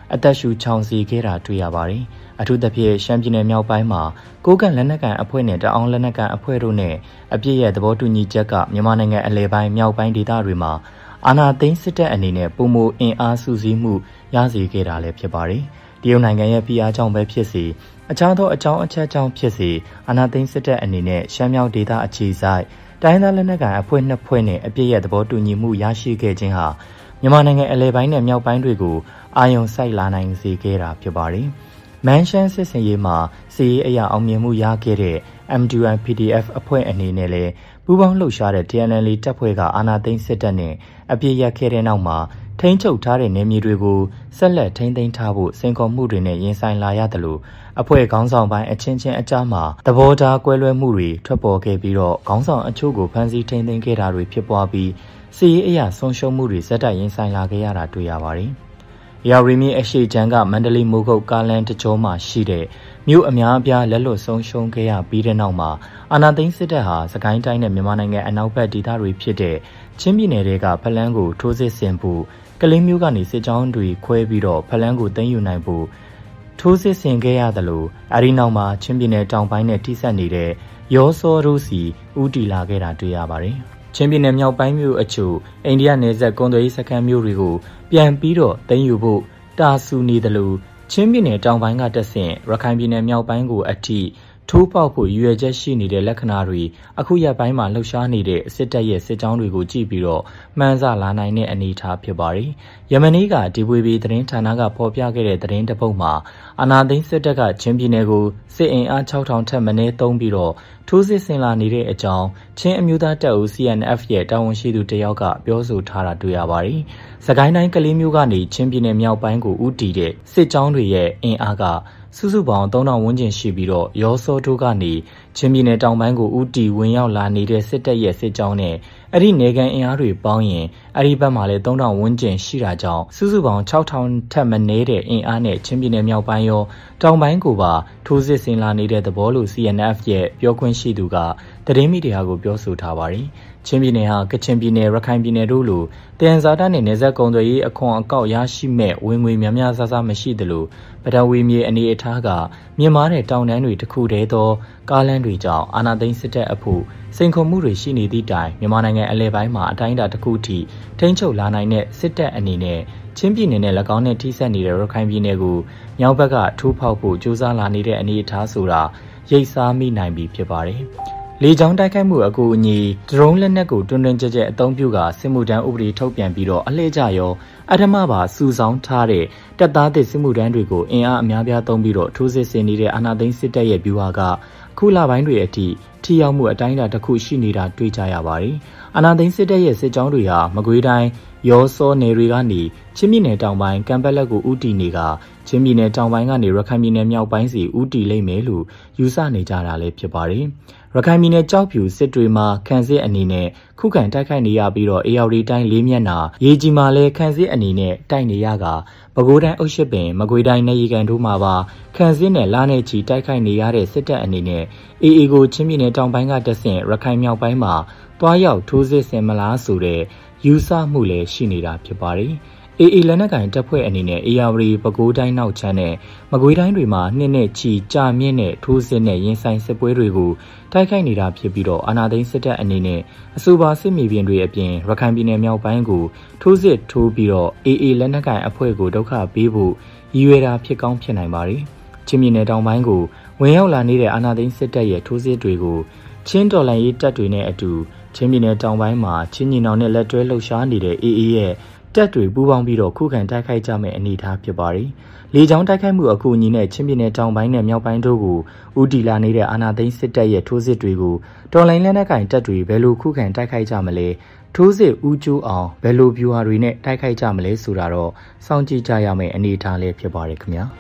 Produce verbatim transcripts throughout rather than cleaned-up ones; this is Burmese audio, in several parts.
အသက်ရှူချောင်စီခဲ့တာတွေ့ရပါတယ်။အထူးသဖြင့်ရှမ်းပြည်နယ်မြောက်ပိုင်းမှာကိုးကန့်လက်နက်ကန်အဖွဲ့နဲ့တအောင်းလက်နက်ကန်အဖွဲ့တို့နဲ့အပြည့်ရဲ့သဘောတူညီချက်ကမြန်မာနိုင်ငံအလဲပိုင်းမြောက်ပိုင်းဒေသတွေမှာအာဏာသိမ်းစစ်တပ်အနေနဲ့ပုံမအင်အားစုစည်းမှုရရှိခဲ့တာလည်းဖြစ်ပါတယ်။တရုတ်နိုင်ငံရဲ့ဖိအားကြောင့်ပဲဖြစ်စေအခြားသောအကြောင်းအချက်ကြောင့်ဖြစ်စေအာဏာသိမ်းစစ်တပ်အနေနဲ့ရှမ်းမြောက်ဒေသအခြေစိုက်တိုင်းသားလက်နက်ကန်အဖွဲ့နှစ်ဖွဲ့နဲ့အပြည့်ရဲ့သဘောတူညီမှုရရှိခဲ့ခြင်းဟာမြန်မာနိုင်ငံအလဲပိုင်းနဲ့မြောက်ပိုင်းတွေကိုအာရုံစိုက်လာနိုင်စေခဲ့တာဖြစ်ပါတယ်။မန်ရှန်စစ်စင်ရေးမှာစီရေးအရာအောင်မြင်မှုရခဲ့တဲ့ M two I P D F အဖွဲ့အနေနဲ့လည်းပူးပေါင်းလှုပ်ရှားတဲ့ T N L A တပ်ဖွဲ့ကအာဏာသိမ်းစစ်တပ်နဲ့အပြည့်ရခဲ့တဲ့နောက်မှာထိန်းချုပ်ထားတဲ့နယ်မြေတွေကိုဆက်လက်ထိန်းသိမ်းထားဖို့စိန်ခေါ်မှုတွေနဲ့ရင်ဆိုင်လာရတယ်လို့အဖွဲ့ခေါင်းဆောင်ပိုင်းအချင်းချင်းအကြားမှာသဘောထားကွဲလွဲမှုတွေထွက်ပေါ်ခဲ့ပြီးတော့ခေါင်းဆောင်အချို့ကိုဖမ်းဆီးထိန်းသိမ်းခဲ့တာတွေဖြစ်ပွားပြီးစီရေးအရာဆုံးရှုံးမှုတွေဇက်တိုက်ရင်ဆိုင်လာခဲ့ရတာတွေ့ရပါတယ်။ရာရီမီအရှိချမ်းကမန္တလေးမိုးကုတ်ကားလန်တကြောမှာရှိတဲ့မြို့အများအပြားလက်လွတ်ဆုံးရှုံးခဲ့ရပြီးတဲ့နောက်မှာအာဏာသိမ်းစစ်တပ်ဟာစကိုင်းတိုင်းနဲ့မြန်မာနိုင်ငံအနောက်ဘက်ဒေသတွေဖြစ်တဲ့ချင်းပြည်နယ်တွေကဖလန်းကိုထိုးစစ်ဆင်ဖို့ကလေးမျိုးကနေစစ်ကြောင်းတွေခွဲပြီးတော့ဖလန်းကိုသိမ်းယူနိုင်ဖို့ထိုးစစ်ဆင်ခဲ့ရသလိုအဲဒီနောက်မှာချင်းပြည်နယ်တောင်ပိုင်းနဲ့ထိစပ်နေတဲ့ရောစောတို့စီဦးတီလာခဲ့တာတွေ့ရပါတယ်။ချင်းပြည်နယ်မြောက်ပိုင်းမြို့အချို့အိန္ဒိယနယ်စပ်ကုန်သွယ်ရေးစခန်းမျိုးတွေကိုပြန်ပြီးတော့သိမ်းယူဖို့တာဆူနေသလိုချင်းပြည်နယ်တောင်ပိုင်းကတက်ဆင့်ရခိုင်ပြည်နယ်မြောက်ပိုင်းကိုအထိထိုးပေါက်ဖို့ရည်ရွယ်ချက်ရှိနေတဲ့လက္ခဏာတွေအခုရက်ပိုင်းမှာလှုပ်ရှားနေတဲ့စစ်တပ်ရဲ့စစ်ကြောင်းတွေကိုကြည့်ပြီးတော့မှန်းဆလာနိုင်တဲ့အနေအထားဖြစ်ပါတယ်။ယမနီကဒီဝေဘီသတင်းဌာနကဖော်ပြခဲ့တဲ့သတင်းတစ်ပုဒ်မှာအာနာသိန်းစစ်တပ်ကချင်းပြည်နယ်ကိုစစ်အင်အားခြောက်ထောင်ထက်မနည်းသုံးပြီးတော့ထိုးစစ်ဆင်လာနေတဲ့အကြောင်းချင်းအမျိုးသားတပ်ဦး C N F ရဲ့တာဝန်ရှိသူတယောက်ကပြောဆိုထားတာတွေ့ရပါတယ်။စကိုင်းတိုင်းကလေးမျိုးကနေချင်းပြည်နယ်မြောက်ပိုင်းကိုဦးတည်တဲ့စစ်ကြောင်းတွေရဲ့အင်အားကစုစုပေါင်းသုံးထောင်ဝန်းကျင်ရှိပြီးတော့ရောစောတို့ကနေချင်းပြည်နယ်တောင်ပိုင်းကိုဦးတည်ဝင်ရောက်လာနေတဲ့စစ်တပ်ရဲ့စစ်ကြောင်းနဲ့အဲ့ဒီနေကန်အင်အားတွေပေါင်းရင်အဲ့ဒီဘက်မှာလည်းသုံးထောင်ဝန်းကျင်ရှိတာကြောင့်စုစုပေါင်းခြောက်ထောင်ထက်မနည်းတဲ့အင်အားနဲ့ချင်းပြည်နယ်မြောက်ပိုင်းရောတောင်ပိုင်းကိုပါထိုးစစ်ဆင်လာနေတဲ့သဘောလို့ C N F ရဲ့ပြောခွင့်ရှိသူကသတင်းမီဒီယာကိုပြောဆိုထားပါတယ်။ချင်းပြည်နယ်ဟာကချင်ပြည်နယ်ရခိုင်ပြည်နယ်တို့လိုတန်ဇာတနဲ့နေဆက်ကုံသွယ်ရေးအခွန်အကောက်ရရှိမဲ့ဝင်ငွေများများဆဆမရှိသလိုပထဝီမြေအနေအထားကမြင့်မားတဲ့တောင်တန်းတွေတစ်ခုတည်းသောကားလမ်းတွေကြောင့်အာဏာသိမ်းစစ်တပ်အဖို့စိန်ခေါ်မှုတွေရှိနေသည့်တိုင်မြန်မာနိုင်ငံအလဲပိုင်းမှာအတိုင်းအတာတစ်ခုထိထိန်းချုပ်လာနိုင်တဲ့စစ်တပ်အနေနဲ့ချင်းပြည်နယ်နဲ့၎င်းနဲ့ထိစပ်နေတဲ့ရခိုင်ပြည်နယ်ကိုမြောက်ဘက်ကထိုးဖောက်ဖို့ကြိုးစားလာနေတဲ့အနေအထားဆိုတာရိပ်စားမိနိုင်ပြီဖြစ်ပါတယ်။လေကြောင်းတိုက်ခိုက်မှုအကူအညီဒရုန်းလက်နက်ကိုတွင်တွင်ကြဲကြဲအသုံးပြုကစစ်မှုထမ်းဥပဒေထုတ်ပြန်ပြီးတော့အလှည့်ကျရောအထမပါစုဆောင်းထားတဲ့တပ်သားသစ်စစ်မှုထမ်းတွေကိုအင်အားအများပြားသုံးပြီးတော့ထိုးစစ်ဆင်နေတဲ့အာဏာသိမ်းစစ်တပ်ရဲ့ဗျူဟာကခုလပိုင်းတွေအထိထိရောက်မှုအတိုင်းအတာတစ်ခုရှိနေတာတွေ့ကြရပါတယ်။အာဏာသိမ်းစစ်တပ်ရဲ့စစ်ကြောင်းတွေဟာမကွေးတိုင်းရောစောနယ်တွေကနေချင်းပြည်နယ်တောင်ပိုင်းကံပက်လက်ကိုဦးတည်နေကချင်းပြည်နယ်တောင်ပိုင်းကနေရခိုင်ပြည်နယ်မြောက်ပိုင်းစီဦးတည်လိမ့်မယ်လို့ယူဆနေကြတာလည်းဖြစ်ပါတယ်။ရခိုင်ပြည်နယ်ကြောက်ဖြူစစ်တွေမှာခန့်စစ်အနေနဲ့ခုခံတိုက်ခိုက်နေရပြီးတော့အေရဝတီတိုင်းလေးမျက်နှာရေကြီးမှာလည်းခန့်စစ်အနေနဲ့တိုက်နေရကပဲခူးတိုင်းအုပ်ရှစ်ပင်မကွေးတိုင်းနေရီကန်တို့မှာပါခန့်စစ်နဲ့လာနေချီတိုက်ခိုက်နေရတဲ့စစ်တပ်အနေနဲ့အေအေကိုချင်းပြည်နယ်တောင်ပိုင်းကတက်ဆင့်ရခိုင်မြောက်ပိုင်းမှာတွားရောက်ထိုးစစ်ဆင်မလားဆိုတဲ့ယူဆမှုလည်းရှိနေတာဖြစ်ပါတယ်။အေအေလက်နက်ကင်တပ်ဖွဲ့အနေနဲ့အေရဝတီပဲခူးတိုင်းနောက်ချမ်းနဲ့မကွေးတိုင်းတွေမှာနှစ်နဲ့ချီကြာမြင့်တဲ့ထိုးစစ်နဲ့ရင်ဆိုင်စစ်ပွဲတွေကိုတိုက်ခိုက်နေတာဖြစ်ပြီးတော့အာဏာသိမ်းစစ်တပ်အနေနဲ့အဆိုပါစစ်မြေပြင်တွေအပြင်ရခိုင်ပြည်နယ်မြောက်ပိုင်းကိုထိုးစစ်ထိုးပြီးတော့အေအေလက်နက်ကင်အဖွဲ့ကိုဒုက္ခပေးဖို့ရည်ရွယ်တာဖြစ်ကောင်းဖြစ်နိုင်ပါတယ်။ချင်းပြည်နယ်တောင်ပိုင်းကိုဝင်ရောက်လာနေတဲ့အာဏာသိမ်းစစ်တပ်ရဲ့ထိုးစစ်တွေကိုချင်းတော်လှန်ရေးတပ်တွေနဲ့အတူချင်းပြည်နယ်တောင်ပိုင်းမှာချင်းညီနောင်နဲ့လက်တွဲလှုပ်ရှားနေတဲ့အေအေရဲ့တပ်တွေပူးပေါင်းပြီးတော့ခုခံတိုက်ခိုက်ကြမယ့်အနေအထားဖြစ်ပါတယ်။လေကြောင်းတိုက်ခိုက်မှုအကူအညီနဲ့ချင်းပြည်နယ်တောင်ပိုင်းနဲ့မြောက်ပိုင်းတို့ကိုဦးတည်လာနေတဲ့အာဏာသိမ်းစစ်တပ်ရဲ့ထိုးစစ်တွေကိုတော်လိုင်းလက်နက်ကင်တပ်တွေဘယ်လိုခုခံတိုက်ခိုက်ကြမလဲထိုးစစ်ဦးကျိုးအောင်ဘယ်လိုဗျူဟာတွေနဲ့တိုက်ခိုက်ကြမလဲဆိုတာတော့စောင့်ကြည့်ကြရမယ့်အနေအထားလေးဖြစ်ပါတယ်ခင်ဗျာ။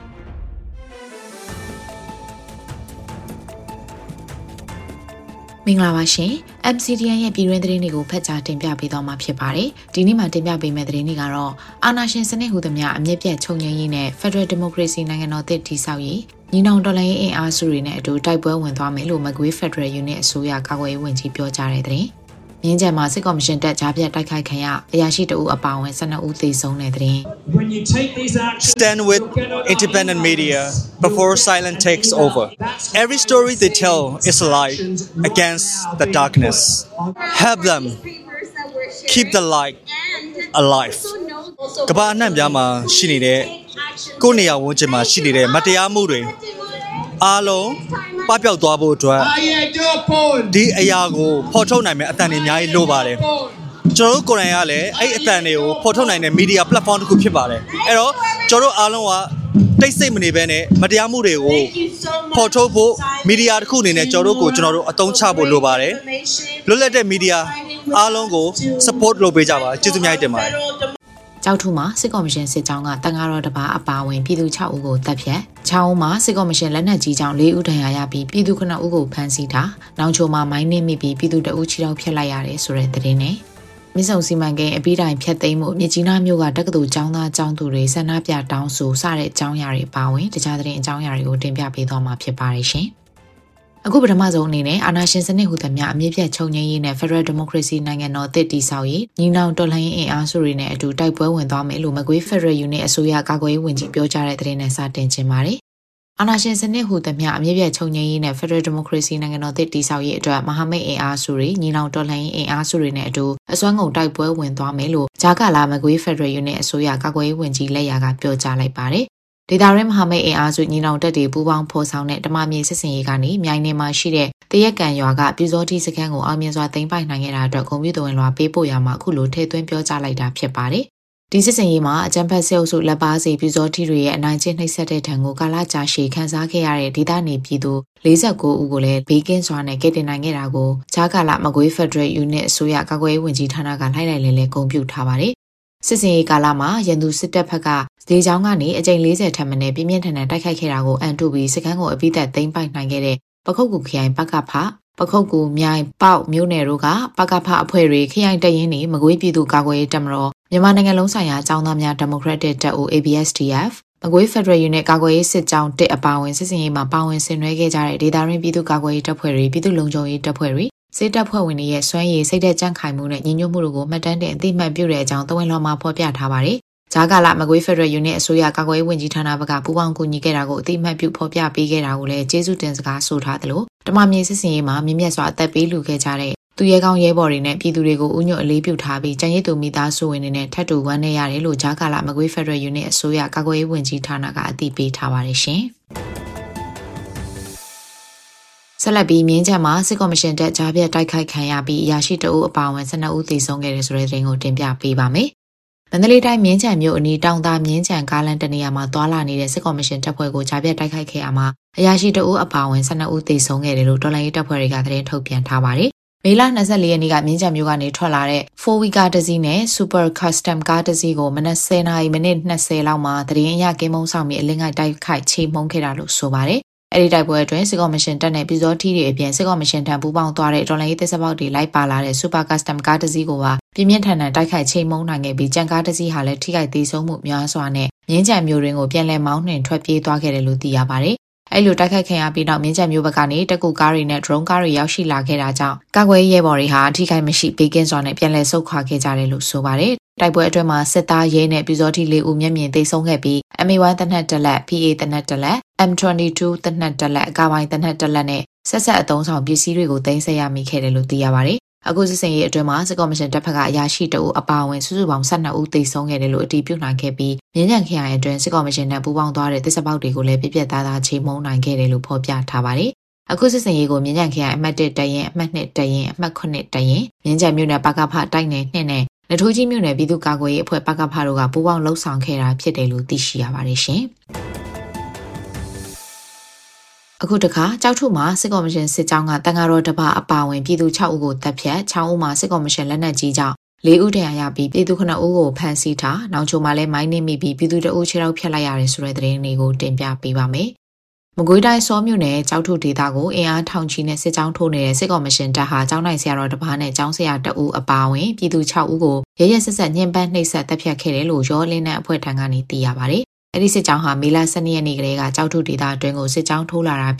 မင်္ဂလာပါရှင် M C D N ရဲ့ပြည်တွင်းသတင်းတွေကိုဖတ်ကြားတင်ပြပေးသွားမှာဖြစ်ပါတယ်ဒီနေ့မှာတင်ပြပေးမယ့်သတင်းတွေကတော့အာဏာရှင်စနစ်ဟူသမျှအမြင့်ပြတ်ချုပ်ငြိမ်းရေးနဲ့ Federal Democracy နိုင်ငံတော်သစ်တည်ဆောက်ရေးညီနောင်တော်လှန်ရေးအင်အားစုတွေနဲ့အတူတိုက်ပွဲဝင်သွားမယ်လို့မကွေး Federal Unit အစိုးရကာကွယ်ရေးဝန်ကြီးပြောကြားတဲ့သတင်းမြင်းချံမှာစစ်ကော်မရှင်တပ်ကြားဖြတ်တိုက်ခိုက်ခံရအရာရှိတအုပ်အပါအဝင်one twoဦးသေဆုံးတဲ့တဲ့ Stand with independent media before silence takes over. Every story they tell is a light against the darkness. Help them keep the light alive. ကမ္ဘာအနှံ့ပြားမှာရှိနေတဲ့ကိုယ့်နေရာဝန်းကျင်မှာရှိနေတဲ့မတရားမှုတွေအားလုံးပပျောက်သွားဖို့အတွက်ဒီအရာကိုဖော်ထုတ်နိုင်မယ့်အတန်တွေအများကြီးလိုပါတယ်ကျွန်တော်တို့ကိုယ်တိုင်ကလည်းအဲ့အတန်တွေကိုဖော်ထုတ်နိုင်တဲ့ media platform တစ်ခုဖြစ်ပါတယ်အဲ့တော့ကျွန်တော်တို့အားလုံးကတိတ်ဆိတ်မနေဘဲနဲ့မတရားမှုတွေကိုဖော်ထုတ်ဖို့ media တစ်ခုအနေနဲ့ကျွန်တော်တို့ကိုကျွန်တော်တို့အသုံးချဖို့လိုပါတယ်လွတ်လပ်တဲ့ media အားလုံးကို support လုပ်ပေးကြပါကျေးဇူးအများကြီးတင်ပါတယ်ကြောက်ထုမှာစစ်ကော်မရှင်စစ်ကြောင်းကတန်ဃာတော်တပါအပါဝင်ပြည်သူ၆ဦးကိုတပ်ဖြတ်၆ဦးမှာစစ်ကော်မရှင်လက်နက်ကြီးကြောင့်၄ဦးဒဏ်ရာရပြီးပြည်သူ9ဦးကိုဖမ်းဆီးတာနောင်ချိုမှာမိုင်းနှင်းမိပြီးပြည်သူတအုပ်ချီတော့ဖျက်လိုက်ရတယ်ဆိုတဲ့သတင်းနဲ့မြစ်ဆုံစီမံကိန်းအပြီးတိုင်ဖျက်သိမ်းမှုမြစ်ကြီးနားမြို့ကတက္ကသိုလ်ကျောင်းသားကျောင်းသူတွေဆန္ဒပြတောင်းဆိုစတဲ့အကြောင်းအရာတွေပါဝင်တခြားသတင်းအကြောင်းအရာတွေကိုတင်ပြပေးသွားမှာဖြစ်ပါတယ်ရှင်အခုပထမဆုံးအနေနဲ့အာဏာရှင်စနစ်ဟူသမျှအမြင့်ပြတ်ချုပ်ငြိမ်းရေးနဲ့ Federal Democracy နိုင်ငံတော်တည်တည်ဆောက်ရေးညီနောင်တော်လှန်ရေးအင်အားစုတွေနဲ့အတူတိုက်ပွဲဝင်သွားမယ်လို့မကွေး Federal Unit အစိုးရကာကွယ်ရေးဝန်ကြီးပြောကြားတဲ့သတင်းနဲ့စတင်ခြင်းပါတယ်။အာဏာရှင်စနစ်ဟူသမျှအမြင့်ပြတ်ချုပ်ငြိမ်းရေးနဲ့ Federal Democracy နိုင်ငံတော်တည်တည်ဆောက်ရေးအတွက်မဟာမိတ်အင်အားစုတွေညီနောင်တော်လှန်ရေးအင်အားစုတွေနဲ့အတူအစွမ်းကုန်တိုက်ပွဲဝင်သွားမယ်လို့ဂျာကာလာမကွေး Federal Unit အစိုးရကာကွယ်ရေးဝန်ကြီးလက်ရာကပြောကြားလိုက်ပါတယ်။ဒေတာရင်းမဟာမိတ်အင်အားစုညီနောင်တပ်တွေပူးပေါင်းဖော်ဆောင်တဲ့ဓမ္မမြေစစ်စင်ရေးကနေမြိုင်နယ်မှာရှိတဲ့တရက်ကန်ရွာကပြူစောတိစခန်းကိုအောင်မြင်စွာသိမ်းပိုက်နိုင်ခဲ့တာအတွက်ဂုဏ်ပြုတော်ဝင်လွှာပေးပို့ရမှာအခုလိုထည့်သွင်းပြောကြားလိုက်တာဖြစ်ပါတယ်။ဒီစစ်စင်ရေးမှာအကြမ်းဖက်ဆဲအုပ်စုလက်ပါစီပြူစောတိတွေရဲ့အနိုင်ကျင့်နှိပ်စက်တဲ့ထံကိုကာလကြာရှည်ခန်းစားခဲ့ရတဲ့ဒေသနေပြည်သူ၄၉ဦးကိုလည်းဘေးကင်းစွာနဲ့ကယ်တင်နိုင်ခဲ့တာကိုဂျာကာလာမကွေး Federal Unit အစိုးရကာကွယ်ရေးဝန်ကြီးဌာနကလိုက်လိုက်လဲလဲဂုဏ်ပြုထားပါတယ်။စစ်စင်ရေးကာလမှာရန်သူစစ်တပ်ဘက်ကဒေချောင်းကနေအကြိမ်၄၀ထက်မနည်းပြင်းပြင်းထန်ထန်တိုက်ခိုက်ခဲ့တာကိုအန်တုပြီးစခန်းကိုအပိသက်သိမ်းပိုက်နိုင်ခဲ့တဲ့ပခုတ်ကူခရိုင်ပကဖပခုတ်ကူမြိုင်ပေါက်မြို့နယ်တို့ကပကဖအဖွဲ့တွေခရိုင်တရင်နေမကွေးပြည်သူကာကွယ်ရေးတပ်မတော်မြန်မာနိုင်ငံလုံးဆိုင်ရာကျောင်းသားများ Democratic တပ်ဦး A B S D F မကွေး Federal Unit ကာကွယ်ရေးစစ်ကြောင်းတစ်အပါအဝင်စစ်စင်ရေးမှာပါဝင်ဆင်နွှဲခဲ့ကြတဲ့ဒေသရင်းပြည်သူကာကွယ်ရေးတပ်ဖွဲ့တွေပြည်သူ့လုံခြုံရေးတပ်ဖွဲ့တွေစစ်တပ်ဖွဲ့ဝင်တွေရဲ့စွမ်းရည်စိတ်သက်ကြံ့ခိုင်မှုနဲ့ညီညွတ်မှုတို့ကိုမှတ်တမ်းတင်အသိမှတ်ပြုတဲ့အကြောင်းသဝင်လောမှာဖော်ပြထားပါတယ်။ဂျာကာလာမကွေး Federal Unit အစိုးရကာကွယ်ရေးဝန်ကြီးဌာနဘက်ကပူးပေါင်းကူညီခဲ့တာကိုအသိမှတ်ပြုဖော်ပြပေးခဲ့တာကိုလည်းကျေးဇူးတင်စကားဆိုထားသလိုဓမ္မမြေစစ်စင်ရေးမှာမြင့်မြတ်စွာအသက်ပေးလူခဲ့ကြတဲ့သူရဲကောင်းရဲဘော်တွေနဲ့ပြည်သူတွေကိုဥညွတ်အလေးပြုထားပြီးကျန်ရည်သူမိသားစုဝင်တွေနဲ့ထပ်တူဝမ်းနည်းရတယ်လို့ဂျာကာလာမကွေး Federal Unit အစိုးရကာကွယ်ရေးဝန်ကြီးဌာနကအသိပေးထားပါတယ်ရှင်။ဆက်လက်ပြီးမြင်းချံမှာစစ်ကော်မရှင်တပ်ကြားဖြတ်တိုက်ခိုက်ခံရပြီးအရာရှိတအုပ်အပါအဝင်oneဦးသေဆုံးခဲ့တဲ့ဆိုတဲ့သတင်းကိုတင်ပြပေးပါမယ်။မန္တလေးတိုင်းမြင်းချံမြို့အနီးတောင်သာမြင်းချံကားလမ်းတနေရာမှာသွာလာနေတဲ့စစ်ကော်မရှင်တပ်ဖွဲ့ကိုကြားဖြတ်တိုက်ခိုက်ခဲ့ရမှာအရာရှိတအုပ်အပါအဝင်oneဦးသေဆုံးခဲ့တယ်လို့တော်လှန်ရေးတပ်ဖွဲ့တွေကသတင်းထုတ်ပြန်ထားပါတယ်။မေလ၂၄ရက်နေ့ကမြင်းချံမြို့ကနေထွက်လာတဲ့ four wheel ကားတစ်စီးနဲ့ Super Custom ကားတစ်စီးကိုမနက်tenနာရီမိနစ်twentyလောက်မှာတရင်အရကင်းမုံဆောင်ပြီးအလင်းငိုက်တိုက်ခိုက်ချေမှုန်းခဲ့တာလို့ဆိုပါတယ်။အဲ့ဒီတိုက်ပွဲအတွင်းစစ်ကော်မရှင်တပ်နဲ့ပြည်စောထီးတွေအပြင်စစ်ကော်မရှင်ထံပူးပေါင်းသွားတဲ့တော်လှန်ရေးတပ်စပေါက်တွေလိုက်ပါလာတဲ့ Super Custom ကားတစ်စီးကိုပါပြင်းပြင်းထန်ထန်တိုက်ခိုက်ချိန်မုန်းနိုင်ခဲ့ပြီးကြံကားတစ်စီးဟာလည်းထိခိုက်သေးဆုံးမှုများစွာနဲ့မြင်းချံမျိုးရင်းကိုပြန်လည်မောင်းနှင်ထွက်ပြေးသွားခဲ့တယ်လို့သိရပါတယ်။အဲ့လိုတိုက်ခိုက်ခံရပြီးနောက်မြင်းချံမျိုးဘက်ကနေတကူကားတွေနဲ့ drone ကားတွေရောက်ရှိလာခဲ့တာကြောင့်ကာကွယ်ရေးရဲဘော်တွေဟာထိခိုက်မရှိဘေးကင်းစွာနဲ့ပြန်လည်ဆုတ်ခွာခဲ့ကြတယ်လို့ဆိုပါတယ်။တိုက်ပွဲအတွင်းမှာစစ်သားရဲနဲ့ပြည်စောထီး၄ဦးမျက်မြင်သေဆုံးခဲ့ပြီး M A one တနက်တက်လက် P A တနက်တက်လက် M twenty-two တနက်တက်လက်အကာပိုင်းတနက်တက်လက်နဲ့ဆက်ဆက်အသုံးဆောင်ပစ္စည်းတွေကိုသိမ်းဆည်းရမိခဲ့တယ်လို့သိရပါတယ်။အခုစစ်စင်ရေးအတွင်းမှာစစ်ကော်မရှင်တပ်ဖက်ကအရာရှိတအုပ်အပါအဝင်စုစုပေါင်းtwelveဦးသေဆုံးခဲ့တယ်လို့အတည်ပြုနိုင်ခဲ့ပြီးမြင်းချံခရိုင်အတွင်းစစ်ကော်မရှင်နဲ့ပူးပေါင်းသွားတဲ့သစ္စာပေါက်တွေကိုလည်းပြပြသားသားချိန်မုံနိုင်ခဲ့တယ်လို့ဖော်ပြထားပါတယ်။အခုစစ်စင်ရေးကိုမြင်းချံခရိုင်အမှတ်oneတရင်အမှတ်twoတရင်အမှတ်sevenတရင်မြင်းချံမြို့နယ်ပကဖတိုက်နယ်twoနဲ့နထိုးကြီးမြို့နယ်ပြည်သူ့ကာကွယ်ရေးအဖွဲ့ပကဖတို့ကပူးပေါင်းလှုပ်ဆောင်ခဲ့တာဖြစ်တယ်လို့သိရှိရပါတယ်ရှင်။အခုတခါကြောက်ထုမှာစစ်ကော်မရှင်စစ်ကြောင်းကတန်ဃာတော်တပါအပါဝင်ပြည်သူsixဦးကိုတပ်ဖြတ်sixဦးမှာစစ်ကော်မရှင်လက်နက်ကြီးကြောင့်fourဦးထံရပြီးပြည်သူnineဦးကိုဖမ်းဆီးထားနောက်ချိုမှာလည်းမိုင်းနှင်းမိပြီးပြည်သူတအုပ်ခြေထောက်ဖြတ်လိုက်ရတယ်ဆိုတဲ့သတင်းတွေကိုတင်ပြပေးပါမယ်။မကွေးတိုင်းစောမြို့နယ်ကြောက်ထုဒေသကိုအင်အားထောင်ချီနဲ့စစ်ကြောင်းထိုးနေတဲ့စစ်ကော်မရှင်တပ်ဟာကျောင်းနိုင်ဆရာတော်တပါးနဲ့ကျောင်းဆရာတအုပ်အပါဝင်ပြည်သူsixဦးကိုရရဆက်ဆက်ညှဉ်းပန်းနှိပ်စက်တပ်ဖြတ်ခဲ့တယ်လို့ရောလင်းတဲ့အဖွဲ့ထံကနေသိရပါတယ်။အဲဒီစစ်ကြောင်းဟာမေလtwelveရက်နေ့ကလေးကကြောက်ထုဒေသအတွင်းကိုစစ်ကြောင်းထိုးလာတာဖြစ်ပြီး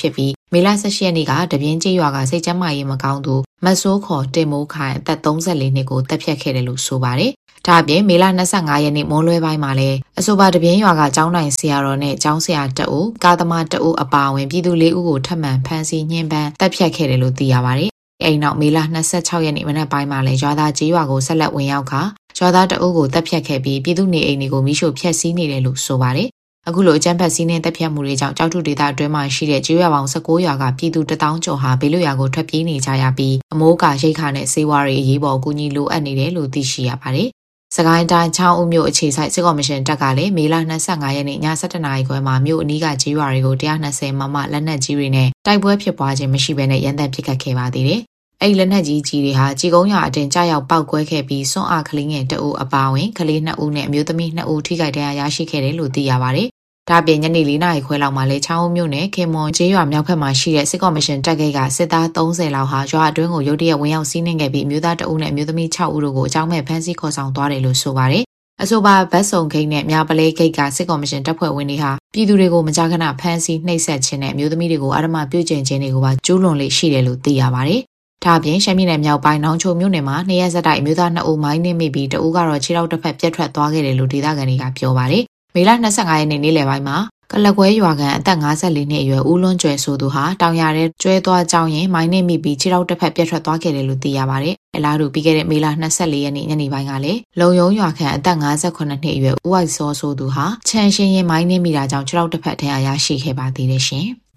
မေလ ၁၈ ရက်နေ့ကတပြင်းကျေးရွာကစိတ်ကျန်းမာရေးမကောင်းသူမတ်ဆိုးခေါ်တင်မိုးခိုင်အသက် ၃၄ နှစ်ကိုတပ်ဖြတ်ခဲ့တယ်လို့ဆိုပါတယ်။ဒါအပြင်မေလ ၂၅ ရက်နေ့မွန်းလွဲပိုင်းမှာလည်းအဆိုပါတပြင်းရွာကကျောင်းတိုင်ဆရာတော်နဲ့ကျောင်းဆရာတအုပ်ကာသမာတအုပ်အပါအဝင်ပြည်သူ၄ဦးကိုထပ်မံဖမ်းဆီးညှဉ်းပန်းတပ်ဖြတ်ခဲ့တယ်လို့သိရပါတယ်။အဲဒီနောက်မေလ ၂၆ ရက်နေ့မနက်ပိုင်းမှာလည်းရွာသားကျေးရွာကိုဆက်လက်ဝင်ရောက်ခါရွာသားတအုပ်ကိုတပ်ဖြတ်ခဲ့ပြီးပြည်သူနေအိမ်တွေကိုမိရှို့ဖျက်ဆီးနေတယ်လို့ဆိုပါတယ်။အခုလိုအကြမ်းဖက်စီးနှင်းတပ်ဖြတ်မှုတွေကြောင့်ကြောက်ထုဒေသအတွင်းမှာရှိတဲ့ကျေးရွာပေါင်း၁၉ရွာကပြည်သူတစ်သောင်းကျော်ဟာဘေးလွတ်ရာကိုထွက်ပြေးနေကြရပြီးအမိုးကာရိတ်ခါနဲ့ဆေးဝါးတွေအရေးပေါ်အကူအညီလိုအပ်နေတယ်လို့သိရှိရပါတယ်။စကိုင်းတိုင်းချောင်းဦးမြို့အခြေစိုက်စစ်ကော်မရှင်တပ်ကလည်းမေလ ၂၅ ရက်နေ့ည ၁၁ နာရီခွဲမှာမြို့အနီးကကျေးရွာတွေကို၁၂၀မမလက်နက်ကြီးတွေနဲ့တိုက်ပွဲဖြစ်ပွားခြင်းမရှိဘဲနဲ့ရန်တပ်ပစ်ခတ်ခဲ့ပါသေးတယ်။အဲ့ဒီလက်နက်ကြီးကြီးတွေဟာကြီးကုန်းရွာအတင်ကြားရောက်ပောက်ကွဲခဲ့ပြီးစွန့်အားကလေးငယ်တအုပ်အပါအဝင်ကလေးနှစ်ဦးနဲ့အမျိုးသမီးနှစ်ဦးထိခိုက်ဒဏ်ရာရရှိခဲ့တယ်လို့သိရပါတယ်။ဒါပြင်ညနေ၄နာရီခွဲလောက်မှာလဲချောင်းဦးမြို့နယ်ခေမွန်ကျေးရွာမြောက်ဘက်မှာရှိတဲ့စစ်ကော်မရှင်တပ်ကကစစ်သား၃၀လောက်ဟာရွာအတွင်းကိုရုတ်တရက်ဝင်ရောက်စီးနှင်ခဲ့ပြီးအမျိုးသားတအုပ်နဲ့အမျိုးသမီး၆ဦးတို့ကိုအကြောင်းမဲ့ဖမ်းဆီးခေါ်ဆောင်သွားတယ်လို့ဆိုပါတယ်။အဆိုပါဗတ်စုံဂိတ်နဲ့မြပလဲဂိတ်ကစစ်ကော်မရှင်တပ်ဖွဲ့ဝင်တွေဟာပြည်သူတွေကိုမကြာခဏဖမ်းဆီးနှိပ်စက်ခြင်းနဲ့အမျိုးသမီးတွေကိုအာဓမပြုကျင့်ခြင်းတွေကိုပါကျူးလွန်လေရှိတယ်လို့သိရပါတယ်။ဒါအပြင်ရှမ်းပြည်နယ်မြောက်ပိုင်းနောင်ချိုမြို့နယ်မှာနှစ်ရက်ဆက်တိုက်အမျိုးသားနှစ်ဦးမိုင်းနှင်းမိပြီးတအုပ်ကတော့ခြေထောက်တစ်ဖက်ပြတ်ထွက်သွားခဲ့တယ်လို့ဒေသခံတွေကပြောပါတယ်။မေလ ၂၅ ရက်နေ့နေ့လယ်ပိုင်းမှာကလကွဲရွာကန်အသက်၅၄နှစ်အရွယ်ဦးလွန်းကျွယ်ဆိုသူဟာတောင်ရတဲ့ကျွဲသွားကြောင်းရင်မိုင်းနှင်းမိပြီးခြေထောက်တစ်ဖက်ပြတ်ထွက်သွားခဲ့တယ်လို့သိရပါတယ်။အလားတူပြီးခဲ့တဲ့မေလ ၂၄ ရက်နေ့ညနေပိုင်းကလည်းလုံယုံရွာကန်အသက်၅၈နှစ်အရွယ်ဦးဝိုက်စောဆိုသူဟာချန်ရှင်ရင်မိုင်းနှင်းမိတာကြောင့်ခြေထောက်တစ်ဖက်ထရရရှိခဲ့ပါသေးတယ်ရှင်။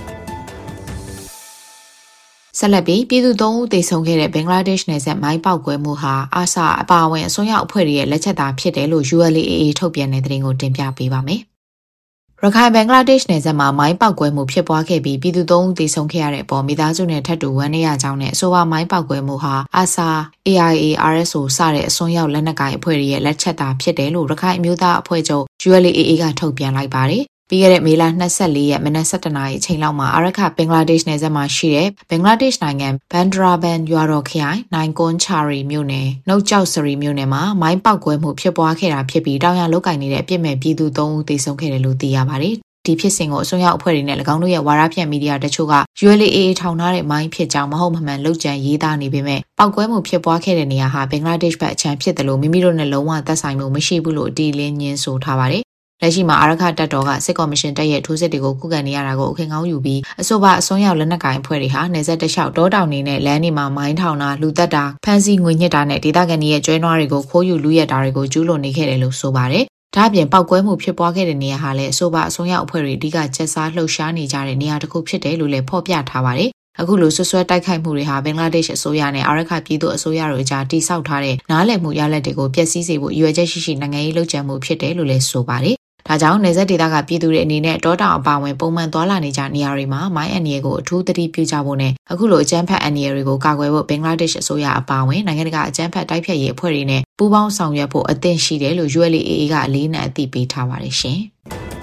ဆက်လက်ပြီးပြည်သူသုံးဦးသေဆုံးခဲ့တဲ့ဘင်္ဂလားဒေ့ရှ်နယ်စပ်မိုင်းပေါက်ကွဲမှုဟာအာဆာအပါအဝင်အစွန်းရောက်အဖွဲ့တွေရဲ့လက်ချက်သာဖြစ်တယ်လို့ ယူ အယ် အေ အေ ထုတ်ပြန်တဲ့သတင်းကိုတင်ပြပေးပါမယ်။ရခိုင်ဘင်္ဂလားဒေ့ရှ်နယ်စပ်မှာမိုင်းပေါက်ကွဲမှုဖြစ်ပွားခဲ့ပြီးပြည်သူသုံးဦးသေဆုံးခဲ့ရတဲ့အပေါ်မိသားစုနဲ့ထပ်တူဝမ်းနည်းရကြောင်းနဲ့အဆိုပါမိုင်းပေါက်ကွဲမှုဟာအာဆာ အေ အိုင် အေ အာ အက်စ် အို စတဲ့အစွန်းရောက်လက်နက်ကိုင်အဖွဲ့တွေရဲ့လက်ချက်သာဖြစ်တယ်လို့ရခိုင်အမျိုးသားအဖွဲ့ချုပ် ယူ အယ် အေ အေ ကထုတ်ပြန်လိုက်ပါတယ်။ပြီးခဲ့တဲ့မေလ ၂၄ ရက်မနက် ၁၁ နာရီအချိန်လောက်မှာအာရခဘင်္ဂလားဒေ့ရှ်နယ်စပ်မှာရှိတဲ့ဘင်္ဂလားဒေ့ရှ်နိုင်ငံဘန်ဒရာဘန်ရွာတော်ခရိုင်နိုင်ကွန်ချာရီမြို့နယ်နှုတ်ကျောက်စရီမြို့နယ်မှာမိုင်းပေါက်ကွဲမှုဖြစ်ပွားခဲ့တာဖြစ်ပြီးတောင်ရလောက်ကင်နေတဲ့အပြစ်မဲ့ပြည်သူသုံးဦးသေဆုံးခဲ့တယ်လို့သိရပါတယ်။ဒီဖြစ်စဉ်ကိုအစွန်းရောက်အဖွဲ့တွေနဲ့၎င်းတို့ရဲ့ဝါဒဖြန့်မီဒီယာတချို့က ယူ အယ် အေ အေ ထောင်ထားတဲ့မိုင်းဖြစ်ကြောင်းမဟုတ်မမှန်လုပ်ကြံရေးသားနေပေမဲ့ပောက်ကွဲမှုဖြစ်ပွားခဲ့တဲ့နေရာဟာဘင်္ဂလားဒေ့ရှ်ဘက်အချမ်းဖြစ်တယ်လို့မိမိတို့နဲ့လုံးဝသက်ဆိုင်မှုမရှိဘူးလို့အတီးလင်းညင်းဆိုထားပါတယ်။လက်ရှိမှာအာရခတပ်တော်ကစစ်ကော်မရှင်တပ်ရဲ့ထိုးစစ်တွေကိုခုခံနေရတာကိုအခင်ကောင်းယူပြီးအဆိုပါအစွန်းရောက်လက်နက်ကိုင်အဖွဲ့တွေဟာနေဆက်တလျှောက်တောတောင်နေနဲ့လမ်းတွေမှာမိုင်းထောင်တာလူသက်တာဖမ်းဆီးငွေညှစ်တာနဲ့ဒေသခံတွေရဲ့ကျွဲနွားတွေကိုခိုးယူလူရက်တာတွေကိုကျူးလွန်နေခဲ့တယ်လို့ဆိုပါတယ်။ဒါ့အပြင်ပောက်ကွဲမှုဖြစ်ပွားခဲ့တဲ့နေရာဟာလည်းအဆိုပါအစွန်းရောက်အဖွဲ့တွေအဓိကချက်စားလှုပ်ရှားနေကြတဲ့နေရာတစ်ခုဖြစ်တယ်လို့လည်းဖော်ပြထားပါတယ်။အခုလိုဆွဆွဲတိုက်ခိုက်မှုတွေဟာဘင်္ဂလားဒေ့ရှ်အစိုးရနဲ့အာရခပြည်သူအစိုးရတို့အကြားတိစောက်ထားတဲ့နားလည်မှုရလဒ်တွေကိုပျက်စီးစေဖို့ရည်ရွယ်ချက်ရှိရှိနိုင်ငံရေးလှုပ်ကြံမှုဖြစ်တယ်လို့လည်းဆိုပါတယ်။ဒါကြောင့်နယ်စပ်ဒေသကပြည်သူတွေအနေနဲ့တောတောင်အပါအဝင်ပုံမှန်သွားလာနေကြနေရာတွေမှာမိုင်းအန်ရီကိုအထူးသတိပြုကြဖို့နဲ့အခုလိုအကြမ်းဖက်အန်ရီတွေကိုကာကွယ်ဖို့ဘင်္ဂလားဒေ့ရှ်အစိုးရအပါအဝင်နိုင်ငံတကာအကြမ်းဖက်တိုက်ဖျက်ရေးအဖွဲ့တွေနဲ့ပူးပေါင်းဆောင်ရွက်ဖို့အသင့်ရှိတယ်လို့ ယူ အယ် အေ အေ ကအလေးနက်အသိပေးထားပါတယ်ရှင်။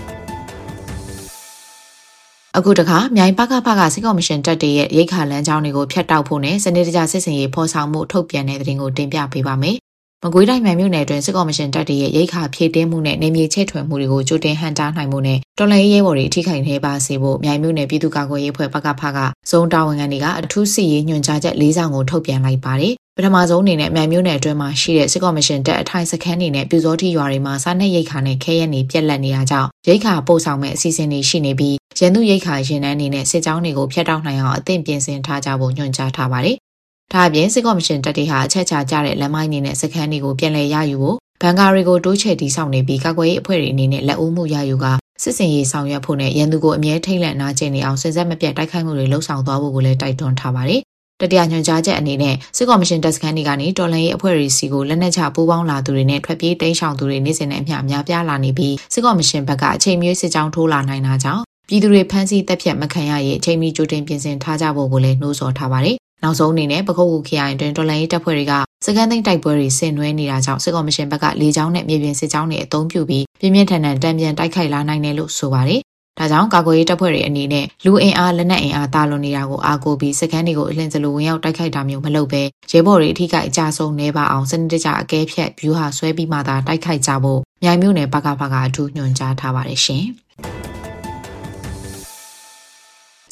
အခုတခါမြိုင်ပကဖကစစ်ကော်မရှင်တပ်တွေရဲ့ရိတ်ခါလမ်းကြောင်းတွေကိုဖျက်တောက်ဖို့နဲ့စနစ်တကျစစ်စင်ရေးဖော်ဆောင်မှုထုတ်ပြန်တဲ့သတင်းကိုတင်ပြပေးပါမယ်။မကွေးတိုင်းမြိုင်မြို့နယ်တွင်စစ်ကော်မရှင်တပ်တွေရဲ့ရိတ်ခါဖြည့်တင်းမှုနဲ့နေမြေချဲ့ထွင်မှုတွေကိုကြိုတင်ဟန်တားနိုင်မှုနဲ့တော်လှန်ရေးရဲဘော်တွေအထိခိုက်နေပါစေဖို့မြိုင်မြို့နယ်ပြည်သူ့ကာကွယ်ရေးအဖွဲ့ပကဖကဇုံတာဝန်ခံတွေကအထူးစစ်ရေးညွှန်ကြားချက်၄ဆောင်ကိုထုတ်ပြန်လိုက်ပါတယ်။ပထမဆုံးအနေနဲ့မြိုင်မြို့နယ်အတွင်းမှာရှိတဲ့စစ်ကော်မရှင်တပ်အထိုင်စခန်းတွေနဲ့ပြူစောတိရွာတွေမှာစားနပ်ရိတ်ခါနဲ့ခဲရက်နေပြက်လက်နေတာကြောင့်ရိတ်ခါပို့ဆောင်မဲ့အစီအစဉ်တွေရှိနေပြီးရန်သူရိတ်ခါရင်နှန်းနေနဲ့စစ်ကြောင်းတွေကိုဖျက်တောက်နိုင်အောင်အသင့်ပြင်ဆင်ထားကြဖို့ညွှန်ကြားထားပါတယ်။ဒါအပြင်စစ်ကော်မရှင်တပ်တွေဟာအချက်ချာကြတဲ့လမ်းမိုင်းတွေနဲ့စခန်းတွေကိုပြန်လည်ရယူဖို့ဘန်ကာတွေကိုတိုးချဲ့တီးဆောင်နေပြီးကာကွယ်ရေးအဖွဲ့တွေအနေနဲ့လက်ဦးမှုရယူကစစ်စင်ရေးဆောင်ရွက်ဖို့နဲ့ရန်သူကိုအမြဲထိတ်လန့်နာကျင်နေအောင်စင်စက်မပြတ်တိုက်ခိုက်မှုတွေလှုံ့ဆော်သွားဖို့ကိုလည်းတိုက်တွန်းထားပါတယ်။တတိယညွှန်ကြားချက်အနေနဲ့စစ်ကော်မရှင်တပ်စခန်းတွေကနေတော်လှန်ရေးအဖွဲ့တွေစီကိုလက်နက်ချပူးပေါင်းလာသူတွေနဲ့ထွက်ပြေးတိမ်းရှောင်သူတွေနေစဉ်နဲ့အမျှများပြားလာနေပြီးစစ်ကော်မရှင်ဘက်ကအချိန်မရွေးစစ်ကြောင်းထိုးလာနိုင်တာကြောင့်ပြည်သူတွေဖမ်းဆီးတပ်ဖြတ်မခံရရေးအချိန်မီကြိုတင်ပြင်ဆင်ထားကြဖို့ကိုလည်းနှိုးဆော်ထားပါတယ်။နောက်ဆုံးအနေနဲ့ပခုတ်ကူခရိုင်တွင်တော်လှန်ရေးတပ်ဖွဲ့တွေကစကန်သိန်းတိုက်ပွဲတွေဆင်နွှဲနေတာကြောင့်စစ်ကော်မရှင်ဘက်ကလေကြောင်းနဲ့မြေပြင်စစ်ကြောင်းတွေအုံပြုပြီးပြင်းပြင်းထန်ထန်တံပြန်တိုက်ခိုက်လာနိုင်တယ်လို့ဆိုပါတယ်။ဒါကြောင့်ကာကွယ်ရေးတပ်ဖွဲ့တွေအနေနဲ့လူအင်အားလက်နက်အင်အားတာလွန်နေတာကိုအားကိုးပြီးစကန်တွေကိုအလင်းစလိုဝင်ရောက်တိုက်ခိုက်တာမျိုးမလုပ်ဘဲရဲဘော်တွေအထိကအကြဆုံးနေပါအောင်စနစ်တကျအကဲဖြတ်ဗျူဟာဆွဲပြီးမှသာတိုက်ခိုက်ကြဖို့မြိုင်မြို့နယ်ပကဖကအထူးညွှန်ကြားထားပါတယ်ရှင်။ဆက်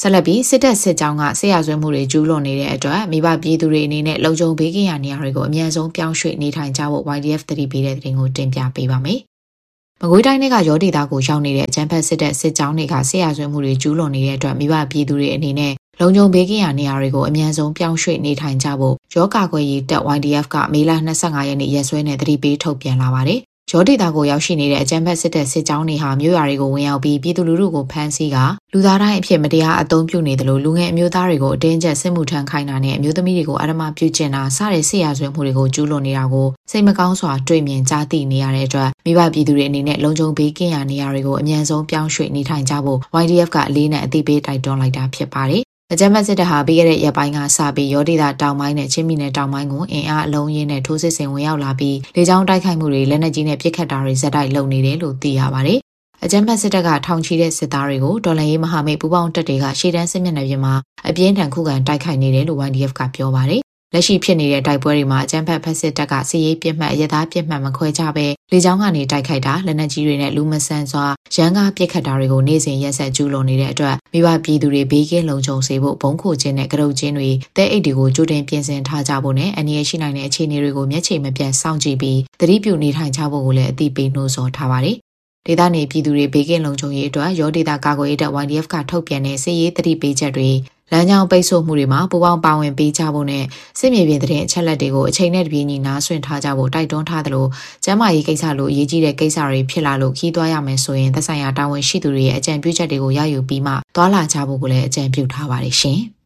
ဆက်လက်ပြီးစစ်တပ်စစ်ကြောင်းကဆေးရဆွဲမှုတွေကျူးလွန်နေတဲ့အတွက်မိဘပြည်သူတွေအနေနဲ့လုံခြုံဘေးကင်းရာနေရာတွေကိုအမြန်ဆုံးပြောင်းရွှေ့နေထိုင်ကြဖို့ Y D F သတိပေးတဲ့သတင်းကိုတင်ပြပေးပါမယ်။မကွေးတိုင်းကရောဒေသကိုရောက်နေတဲ့အကြမ်းဖက်စစ်တပ်စစ်ကြောင်းတွေကဆေးရဆွဲမှုတွေကျူးလွန်နေတဲ့အတွက်မိဘပြည်သူတွေအနေနဲ့လုံခြုံဘေးကင်းရာနေရာတွေကိုအမြန်ဆုံးပြောင်းရွှေ့နေထိုင်ကြဖို့ရောကာကွယ်ရေးတပ် Y D F ကမေလ၂၅ရက်နေ့ရက်စွဲနဲ့သတိပေးထုတ်ပြန်လာပါတယ်။ရောဒေသကိုရောက်ရှိနေတဲ့အကြမ်းဖက်စစ်တပ်စစ်ကြောင်းတွေဟာမြို့ရွာတွေကိုဝင်ရောက်ပြီးပြည်သူလူထုကိုဖမ်းဆီးကလူသားတိုင်းအဖြစ်မတရားအသုံးပြုနေသလိုလူငယ်အမျိုးသားတွေကိုအတင်းကျပ်စစ်မှုထမ်းခိုင်းတာနဲ့အမျိုးသမီးတွေကိုအဓမ္မပြုကျင့်တာစတဲ့စစ်ရာဇဝတ်မှုတွေကိုကျူးလွန်နေတာကိုစိတ်မကောင်းစွာတွေ့မြင်ကြားသိနေရတဲ့အတွက်မိဘပြည်သူတွေအနေနဲ့လုံခြုံဘေးကင်းရာနေရာတွေကိုအမြန်ဆုံးပြောင်းရွှေ့နေထိုင်ကြဖို့ Y D F ကအလေးနဲ့အသိပေးတိုက်တွန်းလိုက်တာဖြစ်ပါတယ်။အကြမ်းဖက်စစ်တပ်ဟာပြီးခဲ့တဲ့ရက်ပိုင်းကစပြီးရောဒေသတောင်ပိုင်းနဲ့ချင်းပြည်နယ်တောင်ပိုင်းကိုအင်အားအလုံးရင်းနဲ့ထိုးစစ်ဆင်ဝင်ရောက်လာပြီးလေကြောင်းတိုက်ခိုက်မှုတွေလက်နက်ကြီးနဲ့ပစ်ခတ်တာတွေဇက်တိုက်လုပ်နေတယ်လို့သိရပါတယ်။အကြမ်းဖက်စစ်တပ်ကထောင်ချီတဲ့စစ်သားတွေကိုဒေါ်လာရေးမဟာမိတ်ပူးပေါင်းတပ်တွေကရှေ့တန်းစစ်မျက်နှာပြင်မှာအပြင်းထန်ခုခံတိုက်ခိုက်နေတယ်လို့ Y D F ကပြောပါတယ်။လက်ရှိဖြစ်နေတဲ့တိုက်ပွဲတွေမှာအကြမ်းဖက်ဖက်စစ်တပ်ကစစ်ရေးပြစ်မှတ်အရသားပြစ်မှတ်မခွဲခြားပဲလေကြောင်းကနေတိုက်ခိုက်တာလက်နက်ကြီးတွေနဲ့လူမဆန်စွာရန်ကားပစ်ခတ်တာတွေကိုနေ့စဉ်ရက်ဆက်ကျူးလွန်နေတဲ့အတွက်မိဘပြည်သူတွေဘေးကင်းလုံခြုံစေဖို့ဘုံခိုခြင်းနဲ့ကရုတ်ခြင်းတွေတဲအိတ်တွေကိုကြိုတင်ပြင်ဆင်ထားကြဖို့နဲ့အနည်းရှိနိုင်တဲ့အခြေအနေတွေကိုမျက်ခြေမပြတ်စောင့်ကြည့်ပြီးသတိပြုနေထိုင်ကြဖို့ကိုလည်းအသိပေးနှိုးဆော်ထားပါတယ်။ဒေသနေပြည်သူတွေဘေးကင်းလုံခြုံရေးအတွက်ရောဒေသကာကွယ်ရေးတပ် Y D F ကထုတ်ပြန်တဲ့စစ်ရေးသတိပေးချက်တွေလမ်းကြောင်းပိတ်ဆို့မှုတွေမှာပူးပေါင်းပါဝင်ပေးကြဖို့နဲ့စစ်မြေပြင်သတင်းအချက်အလက်တွေကိုအချိန်နဲ့တပြေးညီနားဆွင့်ထားကြဖို့တိုက်တွန်းထားသလိုကျန်းမာရေးကိစ္စလိုအရေးကြီးတဲ့ကိစ္စတွေဖြစ်လာလို့ခီးသွားရမယ်ဆိုရင်သက်ဆိုင်ရာတာဝန်ရှိသူတွေရဲ့အကြံပြုချက်တွေကိုရယူပြီးမှသွားလာကြဖို့ကိုလည်းအကြံပြုထားပါတယ်ရှင်။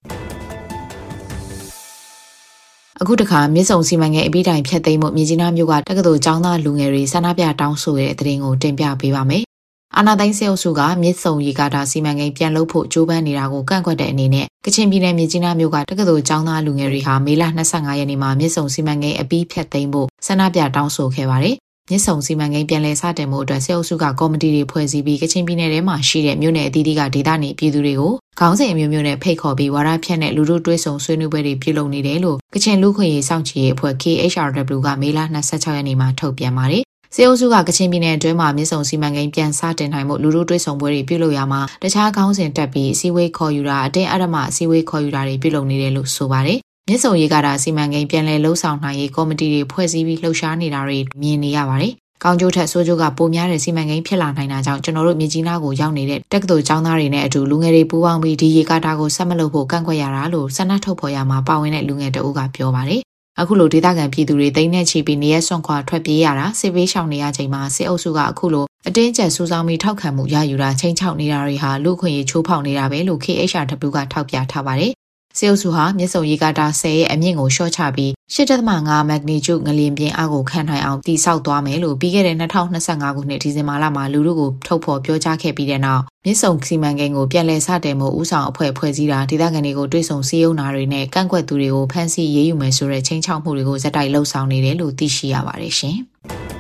အခုတခါမြစ်ဆုံစီမံကိန်းအပြီးတိုင်ဖျက်သိမ်းမှုမြကြီးနားမြို့ကတက္ကသိုလ်ကျောင်းသားလူငယ်တွေဆန္ဒပြတောင်းဆိုတဲ့သတင်းကိုတင်ပြပေးပါမယ်။အာနာသိန်းစေအုပ်စုကမြစ်ဆုံရေကာတာစီမံကိန်းပြန်လုပ်ဖို့ကြိုးပမ်းနေတာကိုကန့်ကွက်တဲ့အနေနဲ့ကချင်ပြည်နယ်မြကြီးနားမြို့ကတက္ကသိုလ်ကျောင်းသားလူငယ်တွေဟာမေလ၂၅ရက်နေ့မှာမြစ်ဆုံစီမံကိန်းအပြီးဖျက်သိမ်းဖို့ဆန္ဒပြတောင်းဆိုခဲ့ပါတယ်။မြစ်ဆုံစီမံကိန်းပြန်လည်စတင်မှုအတွက်စေအုပ်စုကကော်မတီတွေဖွဲ့စည်းပြီးကချင်ပြည်နယ်ထဲမှာရှိတဲ့မြို့နယ်အသီးသီးကဒေသနေပြည်သူတွေကိုခေါင်းစဉ်အမျိုးမျိုးနဲ့ဖိတ်ခေါ်ပြီးဝါဒဖြန့်တဲ့လူထုတွဲဆုံဆွေးနွေးပွဲတွေပြုလုပ်နေတယ်လို့ကချင်လူခွင့်ရေးစောင့်ကြည့်ရေးအဖွဲ့ K H R W ကမေလ၂၆ရက်နေ့မှာထုတ်ပြန်ပါတယ်။စေအုပ်စုကကချင်ပြည်နယ်အတွင်းမှာမြစ်ဆုံစီမံကိန်းပြန်စတင်နိုင်မှုလူထုတွဲဆုံပွဲတွေပြုလုပ်ရမှာတခြားခေါင်းစဉ်တက်ပြီးအစည်းအဝေးခေါ်ယူတာအတင်းအဓမ္မအစည်းအဝေးခေါ်ယူတာတွေပြုလုပ်နေတယ်လို့ဆိုပါတယ်။မြစ်ဆုံရေကာတာစီမံကိန်းပြန်လည်လှုပ်ဆောင်နိုင်ရေးကော်မတီတွေဖွဲ့စည်းပြီးလှုပ်ရှားနေတာတွေမြင်နေရပါတယ်။ကောင်းကျိုးထက်ဆိုးကျိုးကပိုများတဲ့စီမံကိန်းဖြစ်လာနိုင်တာကြောင့်ကျွန်တော်တို့မြကြီးနားကိုရောက်နေတဲ့တက္ကသိုလ်ကျောင်းသားတွေနဲ့အတူလူငယ်တွေပူးပေါင်းပြီးဒီရေကာတာကိုဆက်မလုပ်ဖို့ကန့်ကွက်ရတာလို့ဆန္ဒထုတ်ဖော်ရမှာပါဝင်တဲ့လူငယ်တအုပ်ကပြောပါတယ်။အခုလိုဒေသခံပြည်သူတွေတိတ်နဲ့ချီပြီးနေရဆွန့်ခွာထွက်ပြေးရတာစစ်ဘေးရှောင်နေရချိန်မှာစစ်အုပ်စုကအခုလိုအတင်းကျပ်စူးစောင်းပြီးထောက်ခံမှုရယူတာချိန်ချောက်နေတာတွေဟာလူခွင့်ရေးချိုးဖောက်နေတာပဲလို့ K H R W ကထောက်ပြထားပါတယ်။စစ်အုပ်စုဟာမြစ်ဆုံရေကာတာဆယ်ရဲ့အမြင့်ကိုလျှော့ချပြီးရှစ်ဒသမငါးမက်ဂနီကျုငလျင်ပြင်းအားကိုခံနိုင်အောင်တည်ဆောက်သွားမယ်လို့ပြီးခဲ့တဲ့၂၀၂၅ခုနှစ်ဒီဇင်ဘာလမှာလူထုကိုထုတ်ဖော်ပြောကြားခဲ့ပြီးတဲ့နောက်မြစ်ဆုံစီမံကိန်းကိုပြန်လည်စတင်မှုဦးဆောင်အဖွဲ့ဖွဲ့စည်းတာဒေသခံတွေကိုတွေ့ဆုံစည်းရုံးတာတွေနဲ့ကန့်ကွက်သူတွေကိုဖမ်းဆီးရေးယူမယ်ဆိုတဲ့ချိန်ချောက်မှုတွေကိုဇက်တိုက်လှုပ်ဆောင်နေတယ်လို့သိရှိရပါတယ်ရှင်။